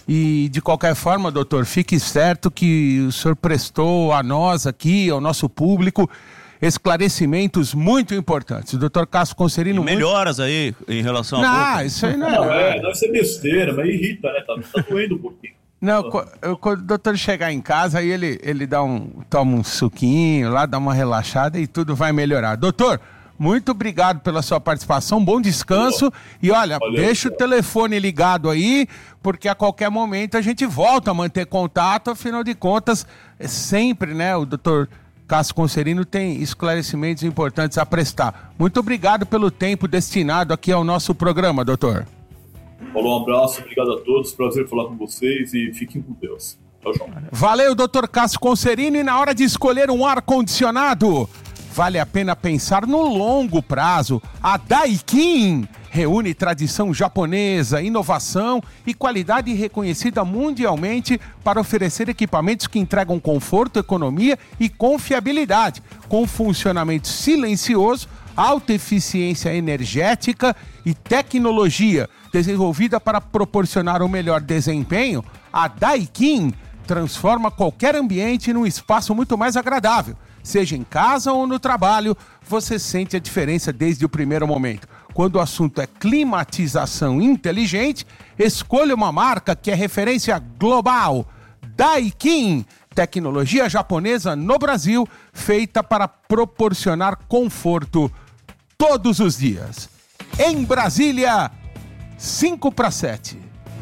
S3: E, de qualquer forma, doutor, fique certo que o senhor prestou a nós aqui, ao nosso público, esclarecimentos muito importantes. O doutor Cássio Concerino...
S2: E melhoras muito... aí em relação
S3: não,
S2: a...
S3: Não, isso aí não é...
S1: Não, é, deve ser besteira, mas irrita, né? Tá, tá doendo um pouquinho.
S3: Não, quando o doutor chegar em casa, aí ele, ele dá um, toma um suquinho lá, dá uma relaxada e tudo vai melhorar. Doutor, muito obrigado pela sua participação, bom descanso. E olha, Valeu, deixa cara. o telefone ligado aí, porque a qualquer momento a gente volta a manter contato. Afinal de contas, é sempre, né, o doutor Cássio Concerino tem esclarecimentos importantes a prestar. Muito obrigado pelo tempo destinado aqui ao nosso programa, doutor.
S1: Falou, um abraço, obrigado a todos, prazer falar com vocês e fiquem com Deus. Tchau, tchau.
S3: Valeu, doutor Cássio Concerino. E na hora de escolher um ar-condicionado, vale a pena pensar no longo prazo. A Daikin reúne tradição japonesa, inovação e qualidade reconhecida mundialmente para oferecer equipamentos que entregam conforto, economia e confiabilidade, com funcionamento silencioso, alta eficiência energética e tecnologia. Desenvolvida para proporcionar o melhor desempenho, a Daikin transforma qualquer ambiente num espaço muito mais agradável. Seja em casa ou no trabalho, você sente a diferença desde o primeiro momento. Quando o assunto é climatização inteligente, escolha uma marca que é referência global. Daikin, tecnologia japonesa no Brasil, feita para proporcionar conforto todos os dias. Em Brasília, cinco para sete.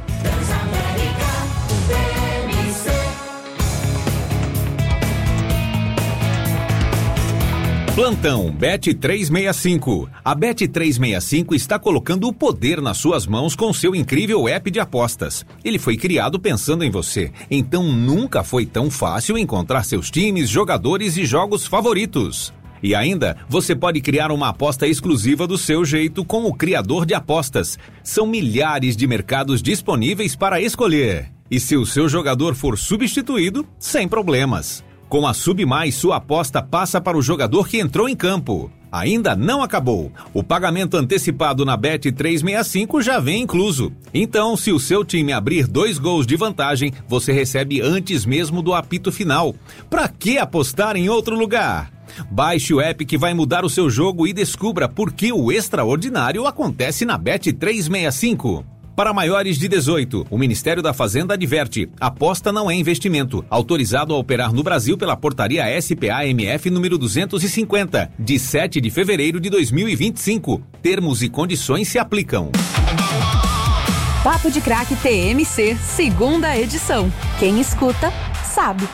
S7: Plantão Bet trezentos e sessenta e cinco. A Bet trezentos e sessenta e cinco está colocando o poder nas suas mãos com seu incrível app de apostas. Ele foi criado pensando em você, então nunca foi tão fácil encontrar seus times, jogadores e jogos favoritos. E ainda, você pode criar uma aposta exclusiva do seu jeito com o criador de apostas. São milhares de mercados disponíveis para escolher. E se o seu jogador for substituído, sem problemas. Com a Sub Mais, sua aposta passa para o jogador que entrou em campo. Ainda não acabou. O pagamento antecipado na Bet trezentos e sessenta e cinco já vem incluso. Então, se o seu time abrir dois gols de vantagem, você recebe antes mesmo do apito final. Pra que apostar em outro lugar? Baixe o app que vai mudar o seu jogo e descubra por que o extraordinário acontece na Bet trezentos e sessenta e cinco. Para maiores de dezoito, o Ministério da Fazenda adverte: aposta não é investimento. Autorizado a operar no Brasil pela portaria S P A M F número duzentos e cinquenta, de sete de fevereiro de dois mil e vinte e cinco. Termos e condições se aplicam.
S8: Papo de Craque T M C, segunda edição. Quem escuta, sabe.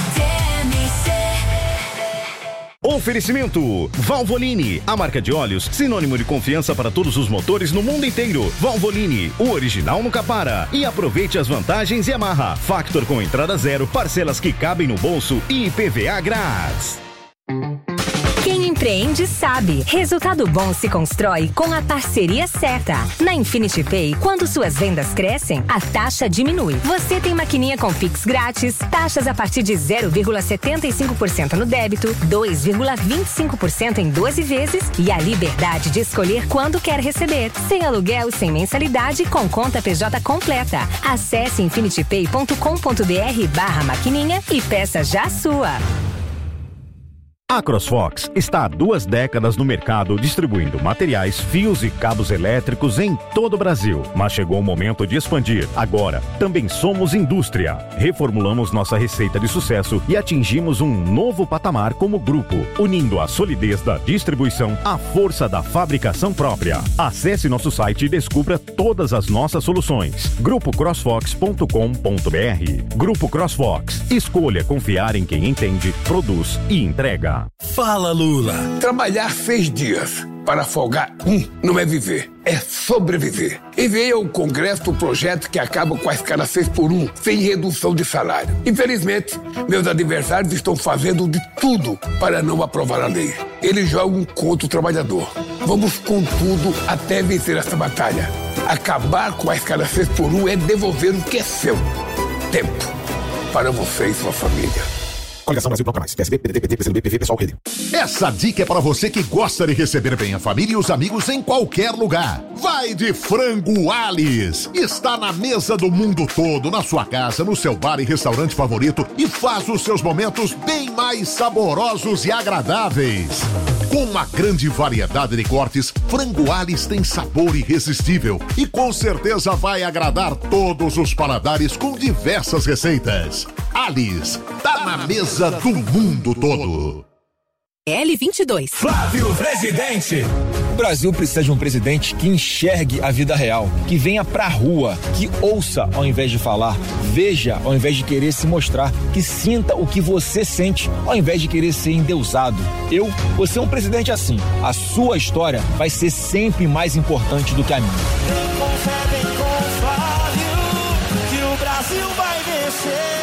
S9: Oferecimento Valvoline, a marca de óleos sinônimo de confiança para todos os motores no mundo inteiro. Valvoline, o original nunca para. E aproveite as vantagens Yamaha. Factor com entrada zero, parcelas que cabem no bolso e I P V A grátis.
S10: Quem empreende sabe. Resultado bom se constrói com a parceria certa. Na Infinity Pay, quando suas vendas crescem, a taxa diminui. Você tem maquininha com Pix grátis, taxas a partir de zero vírgula setenta e cinco por cento no débito, dois vírgula vinte e cinco por cento em doze vezes e a liberdade de escolher quando quer receber. Sem aluguel, sem mensalidade, com conta P J completa. Acesse infinitypay ponto com ponto br barra maquininha e peça já a sua.
S9: A CrossFox está há duas décadas no mercado distribuindo materiais, fios e cabos elétricos em todo o Brasil. Mas chegou o momento de expandir. Agora, também somos indústria. Reformulamos nossa receita de sucesso e atingimos um novo patamar como grupo, unindo a solidez da distribuição à força da fabricação própria. Acesse nosso site e descubra todas as nossas soluções. grupo crossfox ponto com ponto br. Grupo CrossFox. Escolha confiar em quem entende, produz e entrega.
S11: Fala, Lula.
S12: Trabalhar seis dias para folgar um não é viver, é sobreviver. Enviei ao Congresso o projeto que acaba com a escala seis por um, sem redução de salário. Infelizmente, meus adversários estão fazendo de tudo para não aprovar a lei. Eles jogam contra o trabalhador. Vamos com tudo até vencer essa batalha. Acabar com a escala seis por um é devolver o que é seu. Tempo para você e sua família.
S11: Coligação Brasil Bloco Mais, P S B, P D T, P T, P C do B, P V, Pessoal, Rede. Essa dica é para você que gosta de receber bem a família e os amigos em qualquer lugar. Vai de Frango Alice. Está na mesa do mundo todo, na sua casa, no seu bar e restaurante favorito e faz os seus momentos bem mais saborosos e agradáveis. Com uma grande variedade de cortes, Frango Alice tem sabor irresistível e com certeza vai agradar todos os paladares com diversas receitas. Alice, tá na mesa do mundo todo.
S8: L vinte e dois.
S13: Flávio Presidente. O Brasil precisa de um presidente que enxergue a vida real, que venha pra rua, que ouça ao invés de falar, veja ao invés de querer se mostrar, que sinta o que você sente ao invés de querer ser endeusado. Eu vou ser um presidente assim. A sua história vai ser sempre mais importante do que a minha.
S14: Vem com fé, vem com Flávio, que o Brasil vai vencer.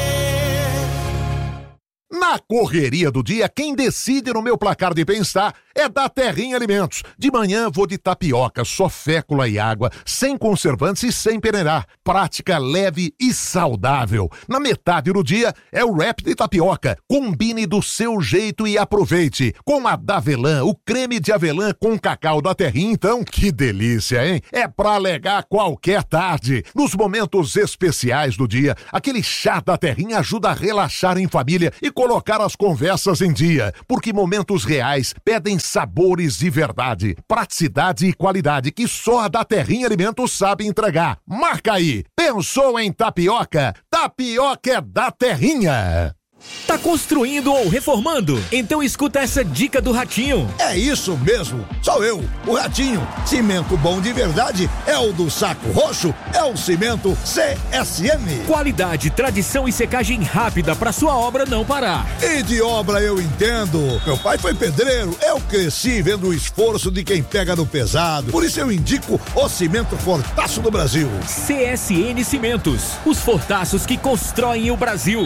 S11: Na correria do dia, quem decide no meu placar de bem-estar é da Terrinha Alimentos. De manhã vou de tapioca, só fécula e água, sem conservantes e sem peneirar. Prática, leve e saudável. Na metade do dia é o wrap de tapioca. Combine do seu jeito e aproveite. Com a Davelã, o creme de avelã com cacau da Terrinha, então, que delícia, hein? É pra alegar qualquer tarde. Nos momentos especiais do dia, aquele chá da Terrinha ajuda a relaxar em família e colocar as conversas em dia, porque momentos reais pedem sabores de verdade, praticidade e qualidade que só a da Terrinha Alimentos sabe entregar. Marca aí! Pensou em tapioca? Tapioca é da Terrinha!
S15: Tá construindo ou reformando? Então escuta essa dica do Ratinho.
S16: É isso mesmo, sou eu, o Ratinho. Cimento bom de verdade é o do Saco Roxo, é o cimento C S M.
S15: Qualidade, tradição e secagem rápida pra sua obra não parar.
S16: E de obra eu entendo. Meu pai foi pedreiro, eu cresci vendo o esforço de quem pega no pesado. Por isso eu indico o cimento Fortaço do Brasil.
S15: C S N Cimentos, os fortaços que constroem o Brasil.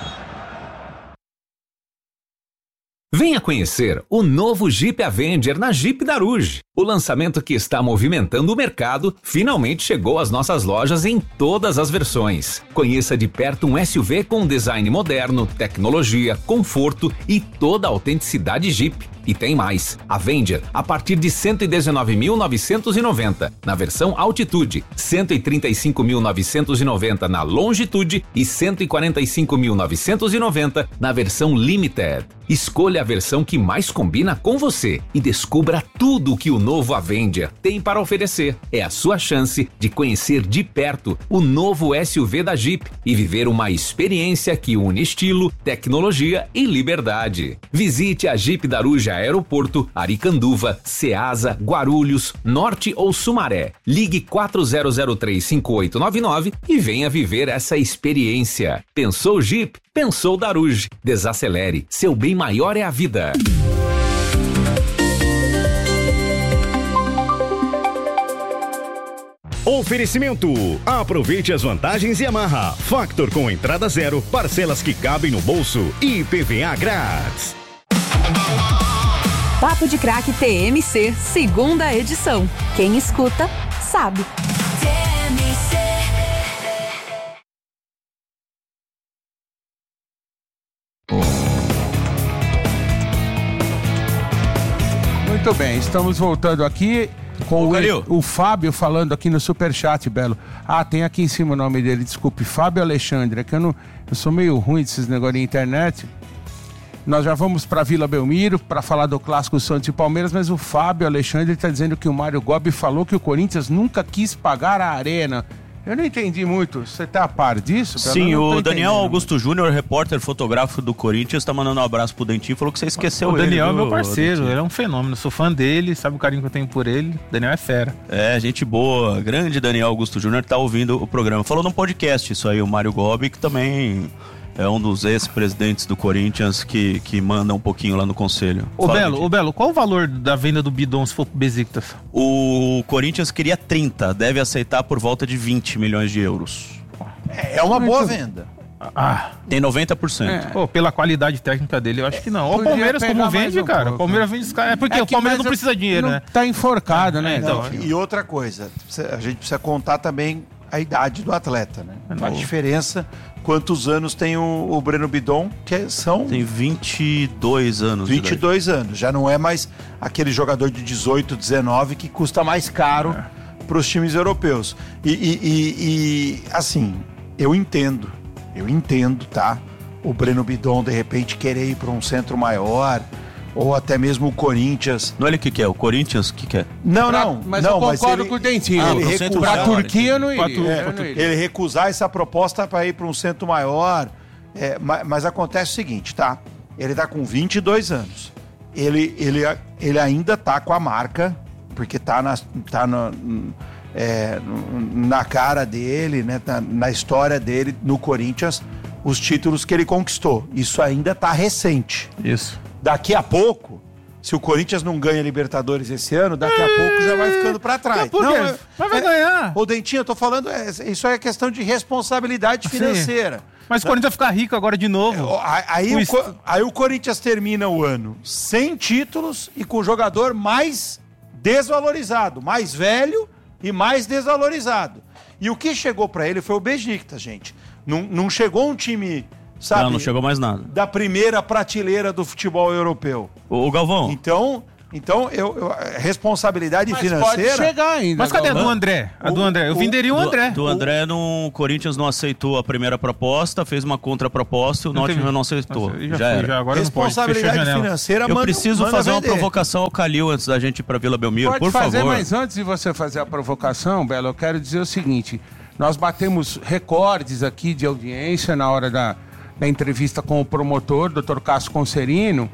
S7: Venha conhecer o novo Jeep Avenger na Jeep Daruge. O lançamento que está movimentando o mercado finalmente chegou às nossas lojas em todas as versões. Conheça de perto um S U V com design moderno, tecnologia, conforto e toda a autenticidade Jeep. E tem mais, Avenger a partir de cento e dezenove mil novecentos e noventa na versão Altitude, cento e trinta e cinco mil novecentos e noventa na Longitude e cento e quarenta e cinco mil novecentos e noventa na versão Limited. Escolha a versão que mais combina com você e descubra tudo o que o novo Avenger tem para oferecer. É a sua chance de conhecer de perto o novo S U V da Jeep e viver uma experiência que une estilo, tecnologia e liberdade. Visite a Jeep Daruja Aeroporto, Aricanduva, Ceasa, Guarulhos, Norte ou Sumaré. Ligue quatro zero zero três cinco oito nove nove e venha viver essa experiência. Pensou Jeep? Pensou Daruge. Desacelere, seu bem maior é a vida.
S9: Oferecimento. Aproveite as vantagens Yamaha. Factor com entrada zero, parcelas que cabem no bolso e I P V A grátis.
S8: Papo de Craque T M C, segunda edição. Quem escuta, sabe. T M C.
S3: Muito bem, estamos voltando aqui com o, o Fábio falando aqui no Superchat, Belo. Ah, tem aqui em cima o nome dele, desculpe, Fábio Alexandre, é que eu, não, eu sou meio ruim desses negócios de internet. Nós já vamos para Vila Belmiro para falar do clássico Santos e Palmeiras, mas o Fábio Alexandre está dizendo que o Mário Gobi falou que o Corinthians nunca quis pagar a arena. Eu não entendi muito. Você tá a par disso?
S2: Sim, o Daniel Augusto Júnior, repórter fotógrafo do Corinthians, tá mandando um abraço pro Dentinho, falou que você esqueceu ele.
S6: O Daniel
S2: ele,
S6: é meu parceiro,
S2: Dentinho.
S6: ele é um fenômeno, sou fã dele, sabe o carinho que eu tenho por ele. O Daniel é fera.
S2: É, gente boa, grande Daniel Augusto Júnior tá ouvindo o programa. Falou num podcast isso aí, o Mário Gobi, que também é um dos ex-presidentes do Corinthians que, que manda um pouquinho lá no conselho.
S6: Ô Belo, ô Belo, qual o valor da venda do Bidon se for pro Besiktas?
S2: O Corinthians queria trinta, deve aceitar por volta de vinte milhões de euros.
S5: É uma boa venda.
S2: Ah, tem noventa por cento.
S6: É. Pô, pela qualidade técnica dele, eu acho que não. O Palmeiras como vende, um cara. Pouco. O Palmeiras vende os caras. É porque é o Palmeiras não precisa de dinheiro, né?
S3: Tá enforcado, né?
S5: Então, e outra coisa, a gente precisa contar também a idade do atleta, né? É a diferença, quantos anos tem o, o Breno Bidon, que são...
S2: Tem vinte e dois anos.
S5: vinte e dois anos, já não é mais aquele jogador de dezoito, dezenove que custa mais caro é. para os times europeus. E, e, e, e, assim, eu entendo, eu entendo, tá? O Breno Bidon, de repente, querer ir para um centro maior... ou até mesmo o Corinthians.
S2: Não é ele que quer, o Corinthians que quer.
S5: Não, pra, não.
S3: Mas
S5: não,
S3: eu concordo
S5: mas ele,
S3: com o Dentinho.
S5: Ele
S3: ah,
S5: recusar,
S3: pra Turquia eu não iria.
S5: É, não iria. Ele recusar essa proposta para ir para um centro maior. É, mas, mas acontece o seguinte, tá? Ele tá com vinte e dois anos. Ele, ele, ele ainda tá com a marca, porque tá na, tá na, é, na cara dele, né? Na, na história dele no Corinthians, os títulos que ele conquistou. Isso ainda tá recente.
S6: Isso.
S5: Daqui a pouco, se o Corinthians não ganha Libertadores esse ano, daqui a pouco já vai ficando pra trás.
S6: Por
S5: não,
S6: é, mas vai é, ganhar.
S5: Ô, Dentinho, eu tô falando, é, isso é questão de responsabilidade financeira.
S6: Mas o Corinthians vai ficar rico agora de novo.
S5: É, aí, o, o, aí o Corinthians termina o ano sem títulos e com o jogador mais desvalorizado, mais velho e mais desvalorizado. E o que chegou pra ele foi o Besiktas, gente. Não, não chegou um time, sabe?
S2: Não, não chegou mais nada.
S5: Da primeira prateleira do futebol europeu.
S2: O, o Galvão.
S5: Então... Então, eu, eu, responsabilidade
S3: Mas
S5: financeira...
S3: pode chegar ainda.
S6: Mas cadê a
S3: Galvão?
S6: do André? A do André. Eu venderia o André.
S2: Do, do André, no, o Corinthians não aceitou a primeira proposta, fez uma contraproposta e o Nottingham não aceitou.
S6: Nossa, já,
S2: já
S6: foi,
S2: era.
S6: já agora
S5: responsabilidade
S6: não pode.
S5: financeira,
S2: Eu
S5: manda,
S2: preciso
S5: manda
S2: fazer
S5: vender.
S2: uma provocação ao Calil antes da gente ir pra Vila Belmiro,
S3: Pode
S2: por
S3: fazer,
S2: favor.
S3: mas antes de você fazer a provocação, Belo, eu quero dizer o seguinte. Nós batemos recordes aqui de audiência na hora da, da entrevista com o promotor, doutor Cássio Concerino,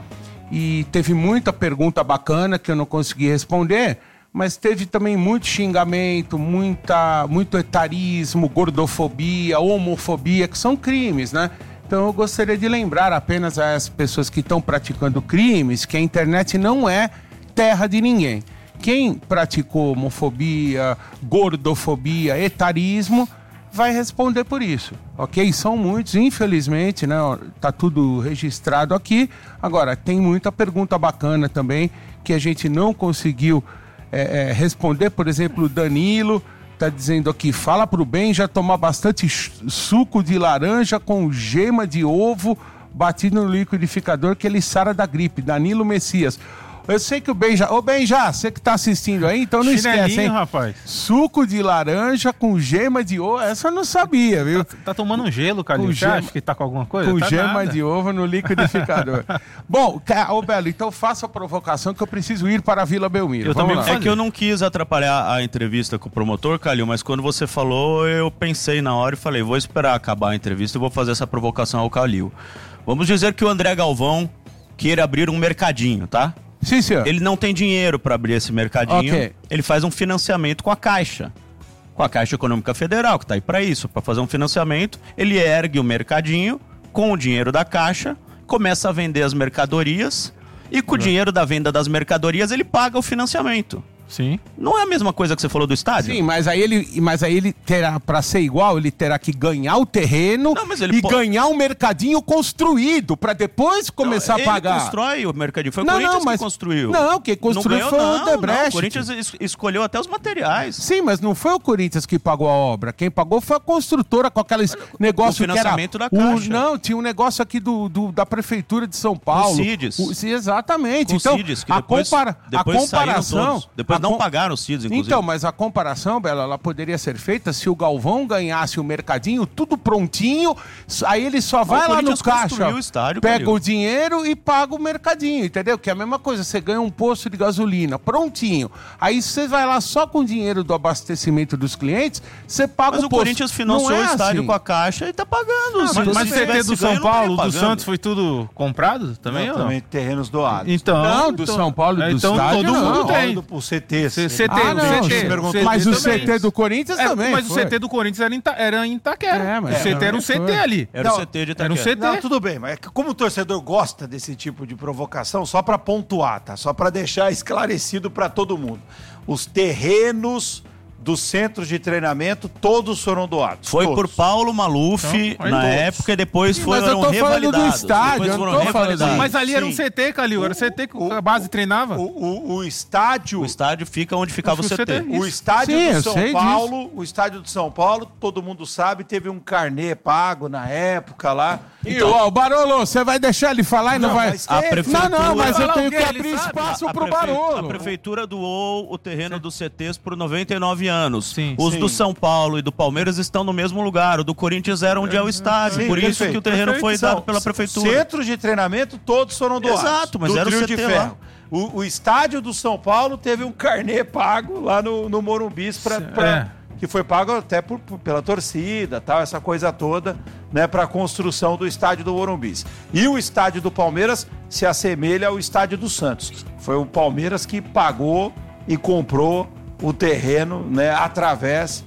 S3: e teve muita pergunta bacana que eu não consegui responder, mas teve também muito xingamento, muita, muito etarismo, gordofobia, homofobia, que são crimes, né? Então eu gostaria de lembrar apenas às pessoas que estão praticando crimes que a internet não é terra de ninguém. Quem praticou homofobia, gordofobia, etarismo, vai responder por isso, ok? São muitos, infelizmente, né? Tá tudo registrado aqui. Agora, tem muita pergunta bacana também que a gente não conseguiu é, é, responder. Por exemplo, o Danilo tá dizendo aqui, fala pro Benja tomar bastante suco de laranja com gema de ovo batido no liquidificador que ele sara da gripe. Danilo Messias. Eu sei que o Benja... Ô, Benja, você que tá assistindo aí, então não esquece, hein?
S6: Rapaz.
S3: Suco de laranja com gema de ovo. Essa eu não sabia, viu?
S6: Tá, tá tomando um gelo, Calil. Você
S3: gema...
S6: acha que tá com alguma coisa?
S3: Com
S6: tá
S3: gema
S6: nada.
S3: de ovo no liquidificador. Bom, ô, Belo, então faça a provocação que eu preciso ir para a Vila Belmiro.
S2: Eu
S3: Vamos
S2: também
S3: lá.
S2: É que eu não quis atrapalhar a entrevista com o promotor, Calil, mas quando você falou, eu pensei na hora e falei, vou esperar acabar a entrevista e vou fazer essa provocação ao Calil. Vamos dizer que o André Galvão queira abrir um mercadinho, tá?
S3: Sim, senhor.
S2: Ele não tem dinheiro para abrir esse mercadinho.
S3: Okay.
S2: Ele faz um financiamento com a Caixa. Com a Caixa Econômica Federal, que está aí para isso, para fazer um financiamento. Ele ergue o mercadinho com o dinheiro da Caixa, começa a vender as mercadorias e com o dinheiro da venda das mercadorias ele paga o financiamento.
S6: Sim.
S2: Não é a mesma coisa que você falou do estádio?
S3: Sim, mas aí ele, mas aí ele terá, para ser igual, ele terá que ganhar o terreno
S2: Não, mas ele
S3: e
S2: po-
S3: ganhar um mercadinho construído, para depois começar
S2: Não,
S3: a pagar.
S2: Ele constrói o mercadinho. Foi o
S3: Não,
S2: Corinthians
S3: não, mas-
S2: que construiu.
S3: Não, quem construiu
S2: ganhou,
S3: foi o
S2: não,
S3: Odebrecht.
S2: não. O Corinthians es- escolheu até os materiais.
S3: Sim, mas não foi o Corinthians que pagou a obra. Quem pagou foi a construtora com aqueles negócios que era...
S2: financiamento da
S3: o-
S2: Caixa.
S3: Não, tinha um negócio aqui do, do- da Prefeitura de São Paulo.
S2: Cides.
S3: O, sim, exatamente.
S2: Com
S3: então,
S2: Cides, que
S3: a,
S2: depois,
S3: compara,
S2: depois
S3: a comparação...
S2: saíram todos. Depois
S3: a
S2: não
S3: com-
S2: pagaram os Cides, inclusive.
S3: Então, mas a comparação, Bela, ela poderia ser feita se o Galvão ganhasse o mercadinho, tudo prontinho, aí ele só vai
S2: o
S3: lá no
S2: Corinthians
S3: caixa,
S2: construiu o estádio,
S3: pega
S2: Calil.
S3: o dinheiro e paga o mercadinho, entendeu? Que é a mesma coisa, você ganha um posto de gasolina prontinho, aí você vai lá só com o dinheiro do abastecimento dos clientes, você paga
S2: Mas
S3: o
S2: o
S3: posto.
S2: Corinthians financiou
S3: Não é
S2: o estádio
S3: assim.
S2: com a Caixa e tá pagando.
S3: Ah,
S2: Se
S6: Mas,
S2: você
S6: mas o C T
S2: tivesse
S6: do São
S2: ganho, não
S6: Paulo,
S2: estaria
S6: do
S2: pagando.
S6: Santos, foi tudo comprado também? ou não?
S5: Também terrenos doados.
S6: Então,
S3: Não, do
S6: então-
S3: São Paulo e do
S6: então
S3: estádio,
S6: todo mundo
S3: não.
S6: tem.
S5: O C T.
S6: C- CT,
S3: Ah, não,
S6: o C T,
S3: sim.
S6: o C T
S3: Mas o
S6: também.
S3: C T do Corinthians
S6: É,
S3: também.
S6: Mas
S3: foi.
S6: o C T do Corinthians era em, Ita- era em Itaquera.
S3: É, mas
S6: o C T era um
S3: foi.
S6: C T ali.
S2: Era
S5: Não,
S2: o C T de
S6: Era um
S2: Itaquera.
S6: C T.
S5: Não, tudo bem, mas é que como o torcedor gosta desse tipo de provocação, só para pontuar, tá? Só para deixar esclarecido para todo mundo. Os terrenos dos centros de treinamento, todos foram doados.
S2: Foi
S5: todos.
S2: por Paulo Maluf
S6: Então, aí
S2: na
S6: todos.
S2: época e depois
S3: Sim, mas
S2: foram
S3: eu tô falando do
S2: revalidados.
S3: estádio,
S2: Depois
S3: eu não
S2: foram
S3: tô falando
S2: revalidados.
S6: Mas ali era um
S5: Sim.
S6: C T, Calil. Era o C T que a base treinava.
S5: O, o, o estádio...
S2: O estádio fica onde ficava o
S6: Acho que
S2: C T.
S6: o C T.
S5: O estádio
S3: Sim, eu
S5: do São
S3: sei
S5: Paulo, o estádio do São Paulo, todo mundo sabe, teve um carnê pago na época lá.
S3: E, ó, o Barolo, você vai deixar ele falar e não,
S5: Não,
S3: vai...
S5: mas
S2: A
S5: teve.
S2: prefeitura...
S3: Não, não, mas eu
S6: Falar
S3: tenho
S6: o quê?
S3: que
S6: Ele
S3: abrir
S6: sabe?
S3: espaço
S2: A,
S3: pro
S2: prefe-
S3: Barolo.
S2: a prefeitura doou o terreno dos C Ts por noventa e nove anos.
S6: Sim,
S2: Os
S5: sim.
S2: do São Paulo e do Palmeiras estão no mesmo lugar. O do Corinthians era onde é o estádio.
S5: Sim,
S2: por isso
S5: perfeito,
S2: que o terreno
S5: perfeito.
S2: foi dado
S5: São
S2: pela prefeitura.
S5: Centros de treinamento, todos foram doados.
S2: Exato, mas
S5: do
S2: era o
S5: trio
S2: C T
S5: de
S2: lá.
S5: ferro. O, o estádio do São Paulo teve um carnê pago lá no, no Morumbi pra, pra-
S6: É.
S5: que foi pago até por, por- pela torcida, tal, essa coisa toda, né, para a construção do estádio do Morumbi. E o estádio do Palmeiras se assemelha ao estádio do Santos. Foi o Palmeiras que pagou e comprou o terreno, né, através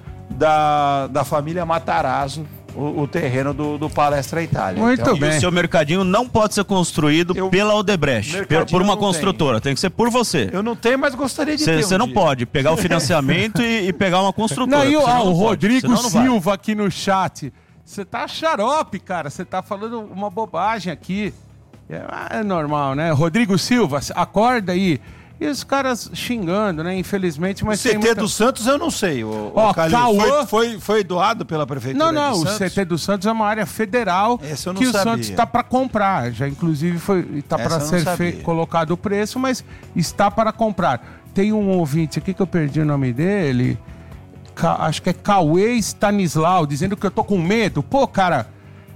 S5: da, da família Matarazzo, o, o terreno do, do Palestra Itália.
S3: Muito
S5: Então,
S2: E
S3: bem.
S2: o seu mercadinho não pode ser construído
S5: Eu-
S2: pela Odebrecht,
S5: Mercadinho
S2: por uma
S5: não tem.
S2: construtora. Tem que ser por você.
S5: Eu não tenho, mas gostaria de ter.
S2: Você
S5: um
S2: não
S5: dia.
S2: pode pegar o financiamento e, e pegar uma construtora.
S3: Não, e o,
S2: senão
S3: ah,
S2: não
S3: o
S2: pode,
S3: Rodrigo
S2: senão não vai.
S3: Silva aqui no chat Você tá xarope, cara. Você tá falando uma bobagem aqui. É, é normal, né? Rodrigo Silva, acorda aí. E os caras xingando, né? Infelizmente, mas
S5: o C T
S3: muita...
S5: do Santos eu não sei. O,
S3: Ó,
S5: o Calil,
S3: Cauã...
S5: foi, foi, foi doado pela prefeitura
S3: Não, não,
S5: de
S3: o
S5: Santos?
S3: C T do Santos é uma área federal
S5: Essa eu não
S3: que
S5: sabia.
S3: o Santos está para comprar. Já inclusive foi está para ser fe... colocado o preço, mas está para comprar. Tem um ouvinte aqui que eu perdi o nome dele. Ca... Acho que é Cauê Stanislau, dizendo que eu tô com medo. Pô, cara.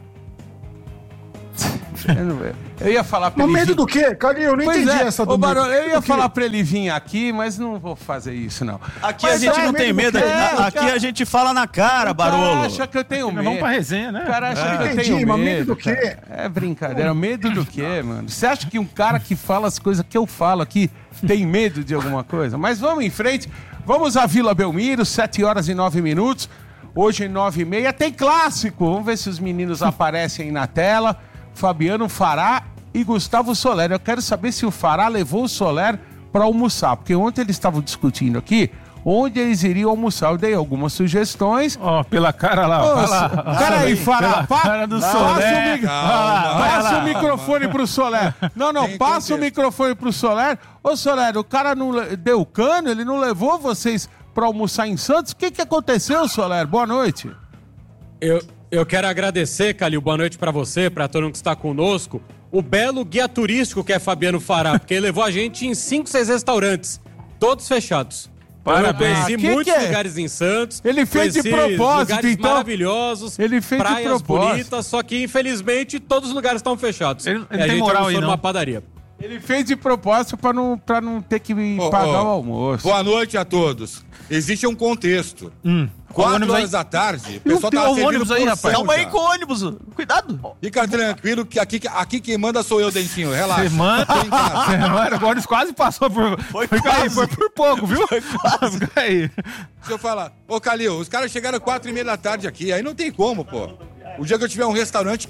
S3: Eu ia falar pra
S4: mas
S3: ele.
S4: Medo vir... do quê? Calil, eu não
S3: pois
S4: entendi
S3: é.
S4: essa do
S3: Ô, Barolo, eu ia
S4: do
S3: falar pra ele vir aqui, mas não vou fazer isso, não.
S2: Aqui
S3: mas
S2: a gente
S3: é,
S2: não tem medo, aqui,
S3: é,
S2: aqui cara... a gente fala na cara, Barolo.
S3: O cara acha que eu tenho medo.
S6: Vamos pra resenha, né?
S3: O cara acha
S6: é.
S3: que eu
S4: entendi,
S3: tenho medo.
S4: Mas medo do quê?
S3: Cara. É brincadeira. Medo do quê, mano? Você acha que um cara que fala as coisas que eu falo aqui tem medo de alguma coisa? Mas vamos em frente. Vamos à Vila Belmiro, sete horas e nove minutos. Hoje, nove e meia, tem clássico. Vamos ver se os meninos aparecem aí na tela. Fabiano Fará e Gustavo Soler. Eu quero saber se o Fará levou o Soler para almoçar, porque ontem eles estavam discutindo aqui onde eles iriam almoçar. Eu dei algumas sugestões.
S6: Ó, oh, pela cara lá.
S3: Ô,
S6: lá.
S3: Peraí, Fará. Pa
S6: cara do
S3: passa
S6: Soler.
S3: O, mi... calma, passa o microfone pro Soler. Não, não, passa o microfone pro Soler. Ô, Soler, o cara não deu cano, ele não levou vocês para almoçar em Santos? O que que aconteceu, Soler? Boa noite.
S17: Eu... Eu quero agradecer, Calil, boa noite pra você, pra todo mundo que está conosco, o belo guia turístico que é Fabiano Fará, porque ele levou a gente em cinco, seis restaurantes, todos fechados.
S3: Parabéns.
S17: Eu conheci
S3: Ah, que
S17: muitos
S3: que é?
S17: lugares em Santos.
S3: Ele fez de propósito,
S17: lugares
S3: então.
S17: maravilhosos,
S3: Ele fez de
S17: praias
S3: propósito.
S17: bonitas, só que infelizmente todos os lugares estão fechados.
S6: Ele, ele
S17: e a
S6: tem
S17: gente
S6: moral
S17: almoçou
S6: aí,
S17: numa
S6: não.
S17: padaria.
S3: Ele fez de propósito pra não, pra não ter que
S18: Ô,
S3: pagar
S18: ô,
S3: o almoço.
S18: Boa noite a todos. Existe um contexto.
S6: Hum.
S18: Quatro horas da tarde, o pessoal tá servindo
S6: ônibus aí, rapaz.
S2: Calma aí com o ônibus. Cuidado.
S18: Fica tranquilo que aqui, aqui quem manda sou eu, Dentinho. Relaxa.
S6: Você manda.
S18: Tô em casa.
S6: Você manda. O ônibus quase passou por...
S2: Foi
S6: Fica
S2: quase.
S6: aí, foi por pouco, viu?
S2: Foi quase.
S6: Fica aí.
S18: Deixa eu falar. Ô, Calil, os caras chegaram quatro e meia da tarde aqui. Aí não tem como, pô. O dia que eu tiver um restaurante,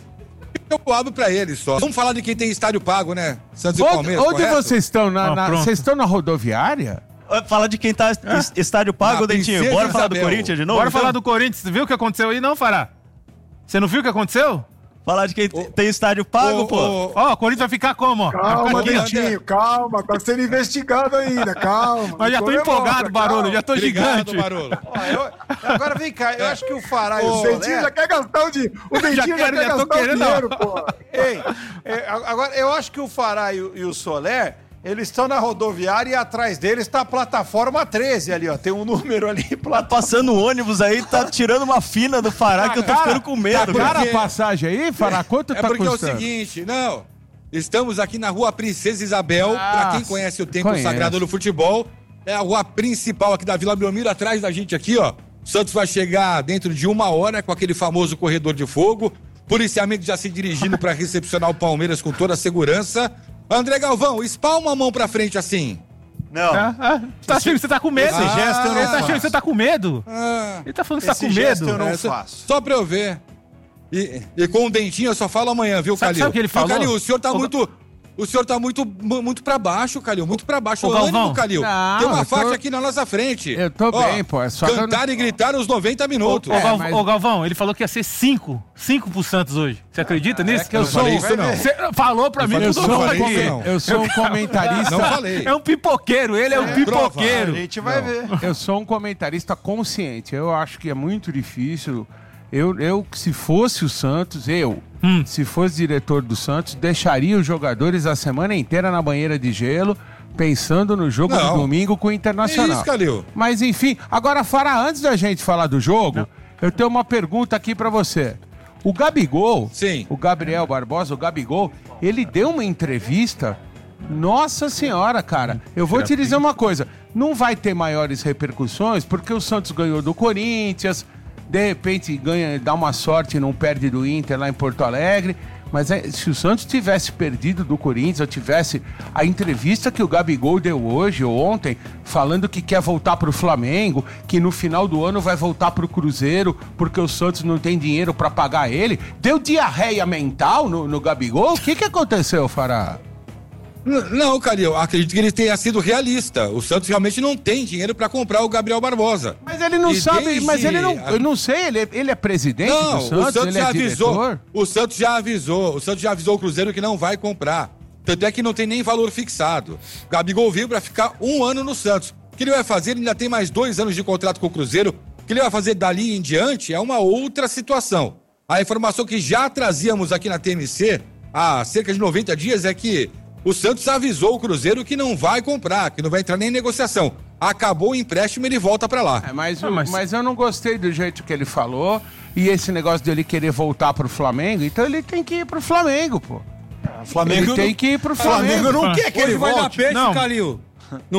S18: eu abro pra eles só. Vamos falar de quem tem estádio pago, né? Santos e
S3: Onde,
S18: Palmeiras,
S3: onde
S18: correto?
S3: vocês estão? Na,
S6: Ah,
S3: na-
S6: pronto.
S3: vocês estão na rodoviária?
S2: Fala de quem tá es- estádio pago,
S18: Na
S2: Dentinho.
S18: Princesa
S2: Bora falar do
S18: Isabel.
S2: Corinthians de novo?
S6: Bora
S2: então?
S6: falar do Corinthians. Você viu o que aconteceu aí, não, Fará? Você não viu o que aconteceu?
S2: Falar de quem tem estádio pago,
S18: Ô,
S2: pô.
S18: ô,
S6: Ó, o Corinthians vai ficar como? ó?
S4: Calma,
S6: Vai ficar aqui, ó.
S4: Dentinho, calma. Tá sendo investigado ainda, calma.
S6: Mas já tô
S4: Comemora,
S6: empolgado, Barolo.
S4: calma.
S6: Já tô
S18: Obrigado,
S6: gigante.
S18: Barolo.
S5: Ó, eu- agora vem cá, eu acho que o Fará e o
S4: O Dentinho
S5: Soler...
S4: já quer gastar o dinheiro. O Dentinho já,
S6: quero,
S4: quer
S6: já tô
S4: gastar o
S6: querendo,
S4: dinheiro, pô.
S5: Ei, é, agora, eu acho que o Fará e o, e o Soler, eles estão na rodoviária e atrás deles está a plataforma treze ali, ó. Tem um número ali.
S2: Tá
S5: Plataforma...
S2: passando o ônibus aí, tá tirando uma fina do Fará que eu tô
S3: Cara,
S2: ficando com medo.
S3: Tá cara
S18: porque-
S3: a passagem aí, Fará? Quanto
S18: É
S3: tá
S18: porque
S3: custando?
S18: é o seguinte, não. Estamos aqui na rua Princesa Isabel.
S3: Ah,
S18: Pra quem conhece o templo
S3: conheço.
S18: sagrado do futebol, é a rua principal aqui da Vila Belmiro, atrás da gente aqui, ó. O Santos vai chegar dentro de uma hora com aquele famoso corredor de fogo. Policiamento já se dirigindo para recepcionar o Palmeiras com toda a segurança. André Galvão, espalma a mão pra frente assim.
S5: Não.
S6: Ah, ah, tá achando que você tá com medo?
S5: esse gesto eu não
S6: Ele tá achando
S5: faço.
S6: que você tá com medo?
S18: Ah,
S6: Ele tá falando que
S5: Esse
S6: tá com
S5: gesto
S6: medo.
S5: eu não
S18: é, só-
S5: faço.
S18: Só pra eu ver. E, e com o dentinho eu só falo amanhã, viu,
S6: Sabe-
S18: Calil?
S6: sabe o que ele
S18: Ô,
S6: falou?
S18: Calil, o senhor tá
S6: Ô,
S18: muito... O senhor tá muito, mu- muito pra baixo, Calil, muito pra baixo.
S6: Ô,
S18: Ô,
S6: Galvão.
S18: ânimo, Calil.
S3: Não,
S18: Tem uma
S3: eu tô-
S18: faixa aqui na nossa frente.
S3: Eu tô
S18: Ó,
S3: bem, pô, é só que eu
S18: cantar
S3: não-
S18: e gritar os noventa minutos.
S6: Ô, Gal-
S3: mas-
S6: ô, Galvão, ele falou que ia ser cinco. cinco pro Santos hoje. Você acredita nisso?
S3: que eu
S18: não
S3: sou
S18: falei
S3: um-
S18: isso, não.
S6: Você falou pra mim
S18: falei
S6: que
S3: Eu
S18: isso,
S6: eu
S3: sou,
S6: tô
S3: um,
S18: falei
S6: aqui.
S18: isso, não.
S3: eu sou um comentarista.
S18: Não falei.
S6: É um pipoqueiro, ele é, um pipoqueiro.
S5: A gente vai ver.
S3: Eu sou um comentarista consciente. Eu acho que é muito difícil. Eu, eu se fosse o Santos, eu,
S6: Hum.
S3: se fosse diretor do Santos, deixaria os jogadores a semana inteira na banheira de gelo, pensando no jogo
S18: Não.
S3: do domingo com o Internacional.
S18: É isso, Calil.
S3: Mas enfim, agora, Fará, antes da gente falar do jogo, eu tenho uma pergunta aqui pra você. O Gabigol,
S18: Sim.
S3: o Gabriel Barbosa, o Gabigol, ele deu uma entrevista. Nossa senhora, cara. Eu vou te dizer uma coisa. Não vai ter maiores repercussões porque o Santos ganhou do Corinthians, de repente ganha, dá uma sorte e não perde do Inter lá em Porto Alegre. Mas é, se o Santos tivesse perdido do Corinthians, ou tivesse a entrevista que o Gabigol deu hoje ou ontem, falando que quer voltar pro Flamengo, que no final do ano vai voltar pro Cruzeiro, porque o Santos não tem dinheiro pra pagar ele, deu diarreia mental no, no Gabigol? O que que aconteceu, Fará?
S18: Não, Calil, acredito que ele tenha sido realista. O Santos realmente não tem dinheiro para comprar o Gabriel Barbosa.
S3: Mas ele não
S18: E
S3: sabe,
S18: desde
S3: mas ele não,
S18: a-
S3: eu não sei, ele, é- ele é presidente
S18: Não,
S3: do Santos,
S18: o Santos
S3: ele
S18: já
S3: é
S18: avisou.
S3: diretor?
S18: O Santos já avisou. O Santos já avisou o Cruzeiro que não vai comprar. Tanto é que não tem nem valor fixado. O Gabigol veio para ficar um ano no Santos. O que ele vai fazer? Ele ainda tem mais dois anos de contrato com o Cruzeiro. O que ele vai fazer dali em diante é uma outra situação. A informação que já trazíamos aqui na T M C há cerca de noventa dias é que o Santos avisou o Cruzeiro que não vai comprar, que não vai entrar nem em negociação. Acabou o empréstimo e ele volta pra lá.
S3: É, mas, o- mas eu não gostei do jeito que ele falou. E esse negócio dele querer voltar pro Flamengo, então ele tem que ir pro Flamengo, pô.
S5: Flamengo
S3: ele tem
S5: não-
S3: que ir pro Flamengo.
S5: Flamengo não quer que ele
S17: Hoje vai dar
S5: volte.
S17: peixe,
S5: Não.
S17: Calil. Não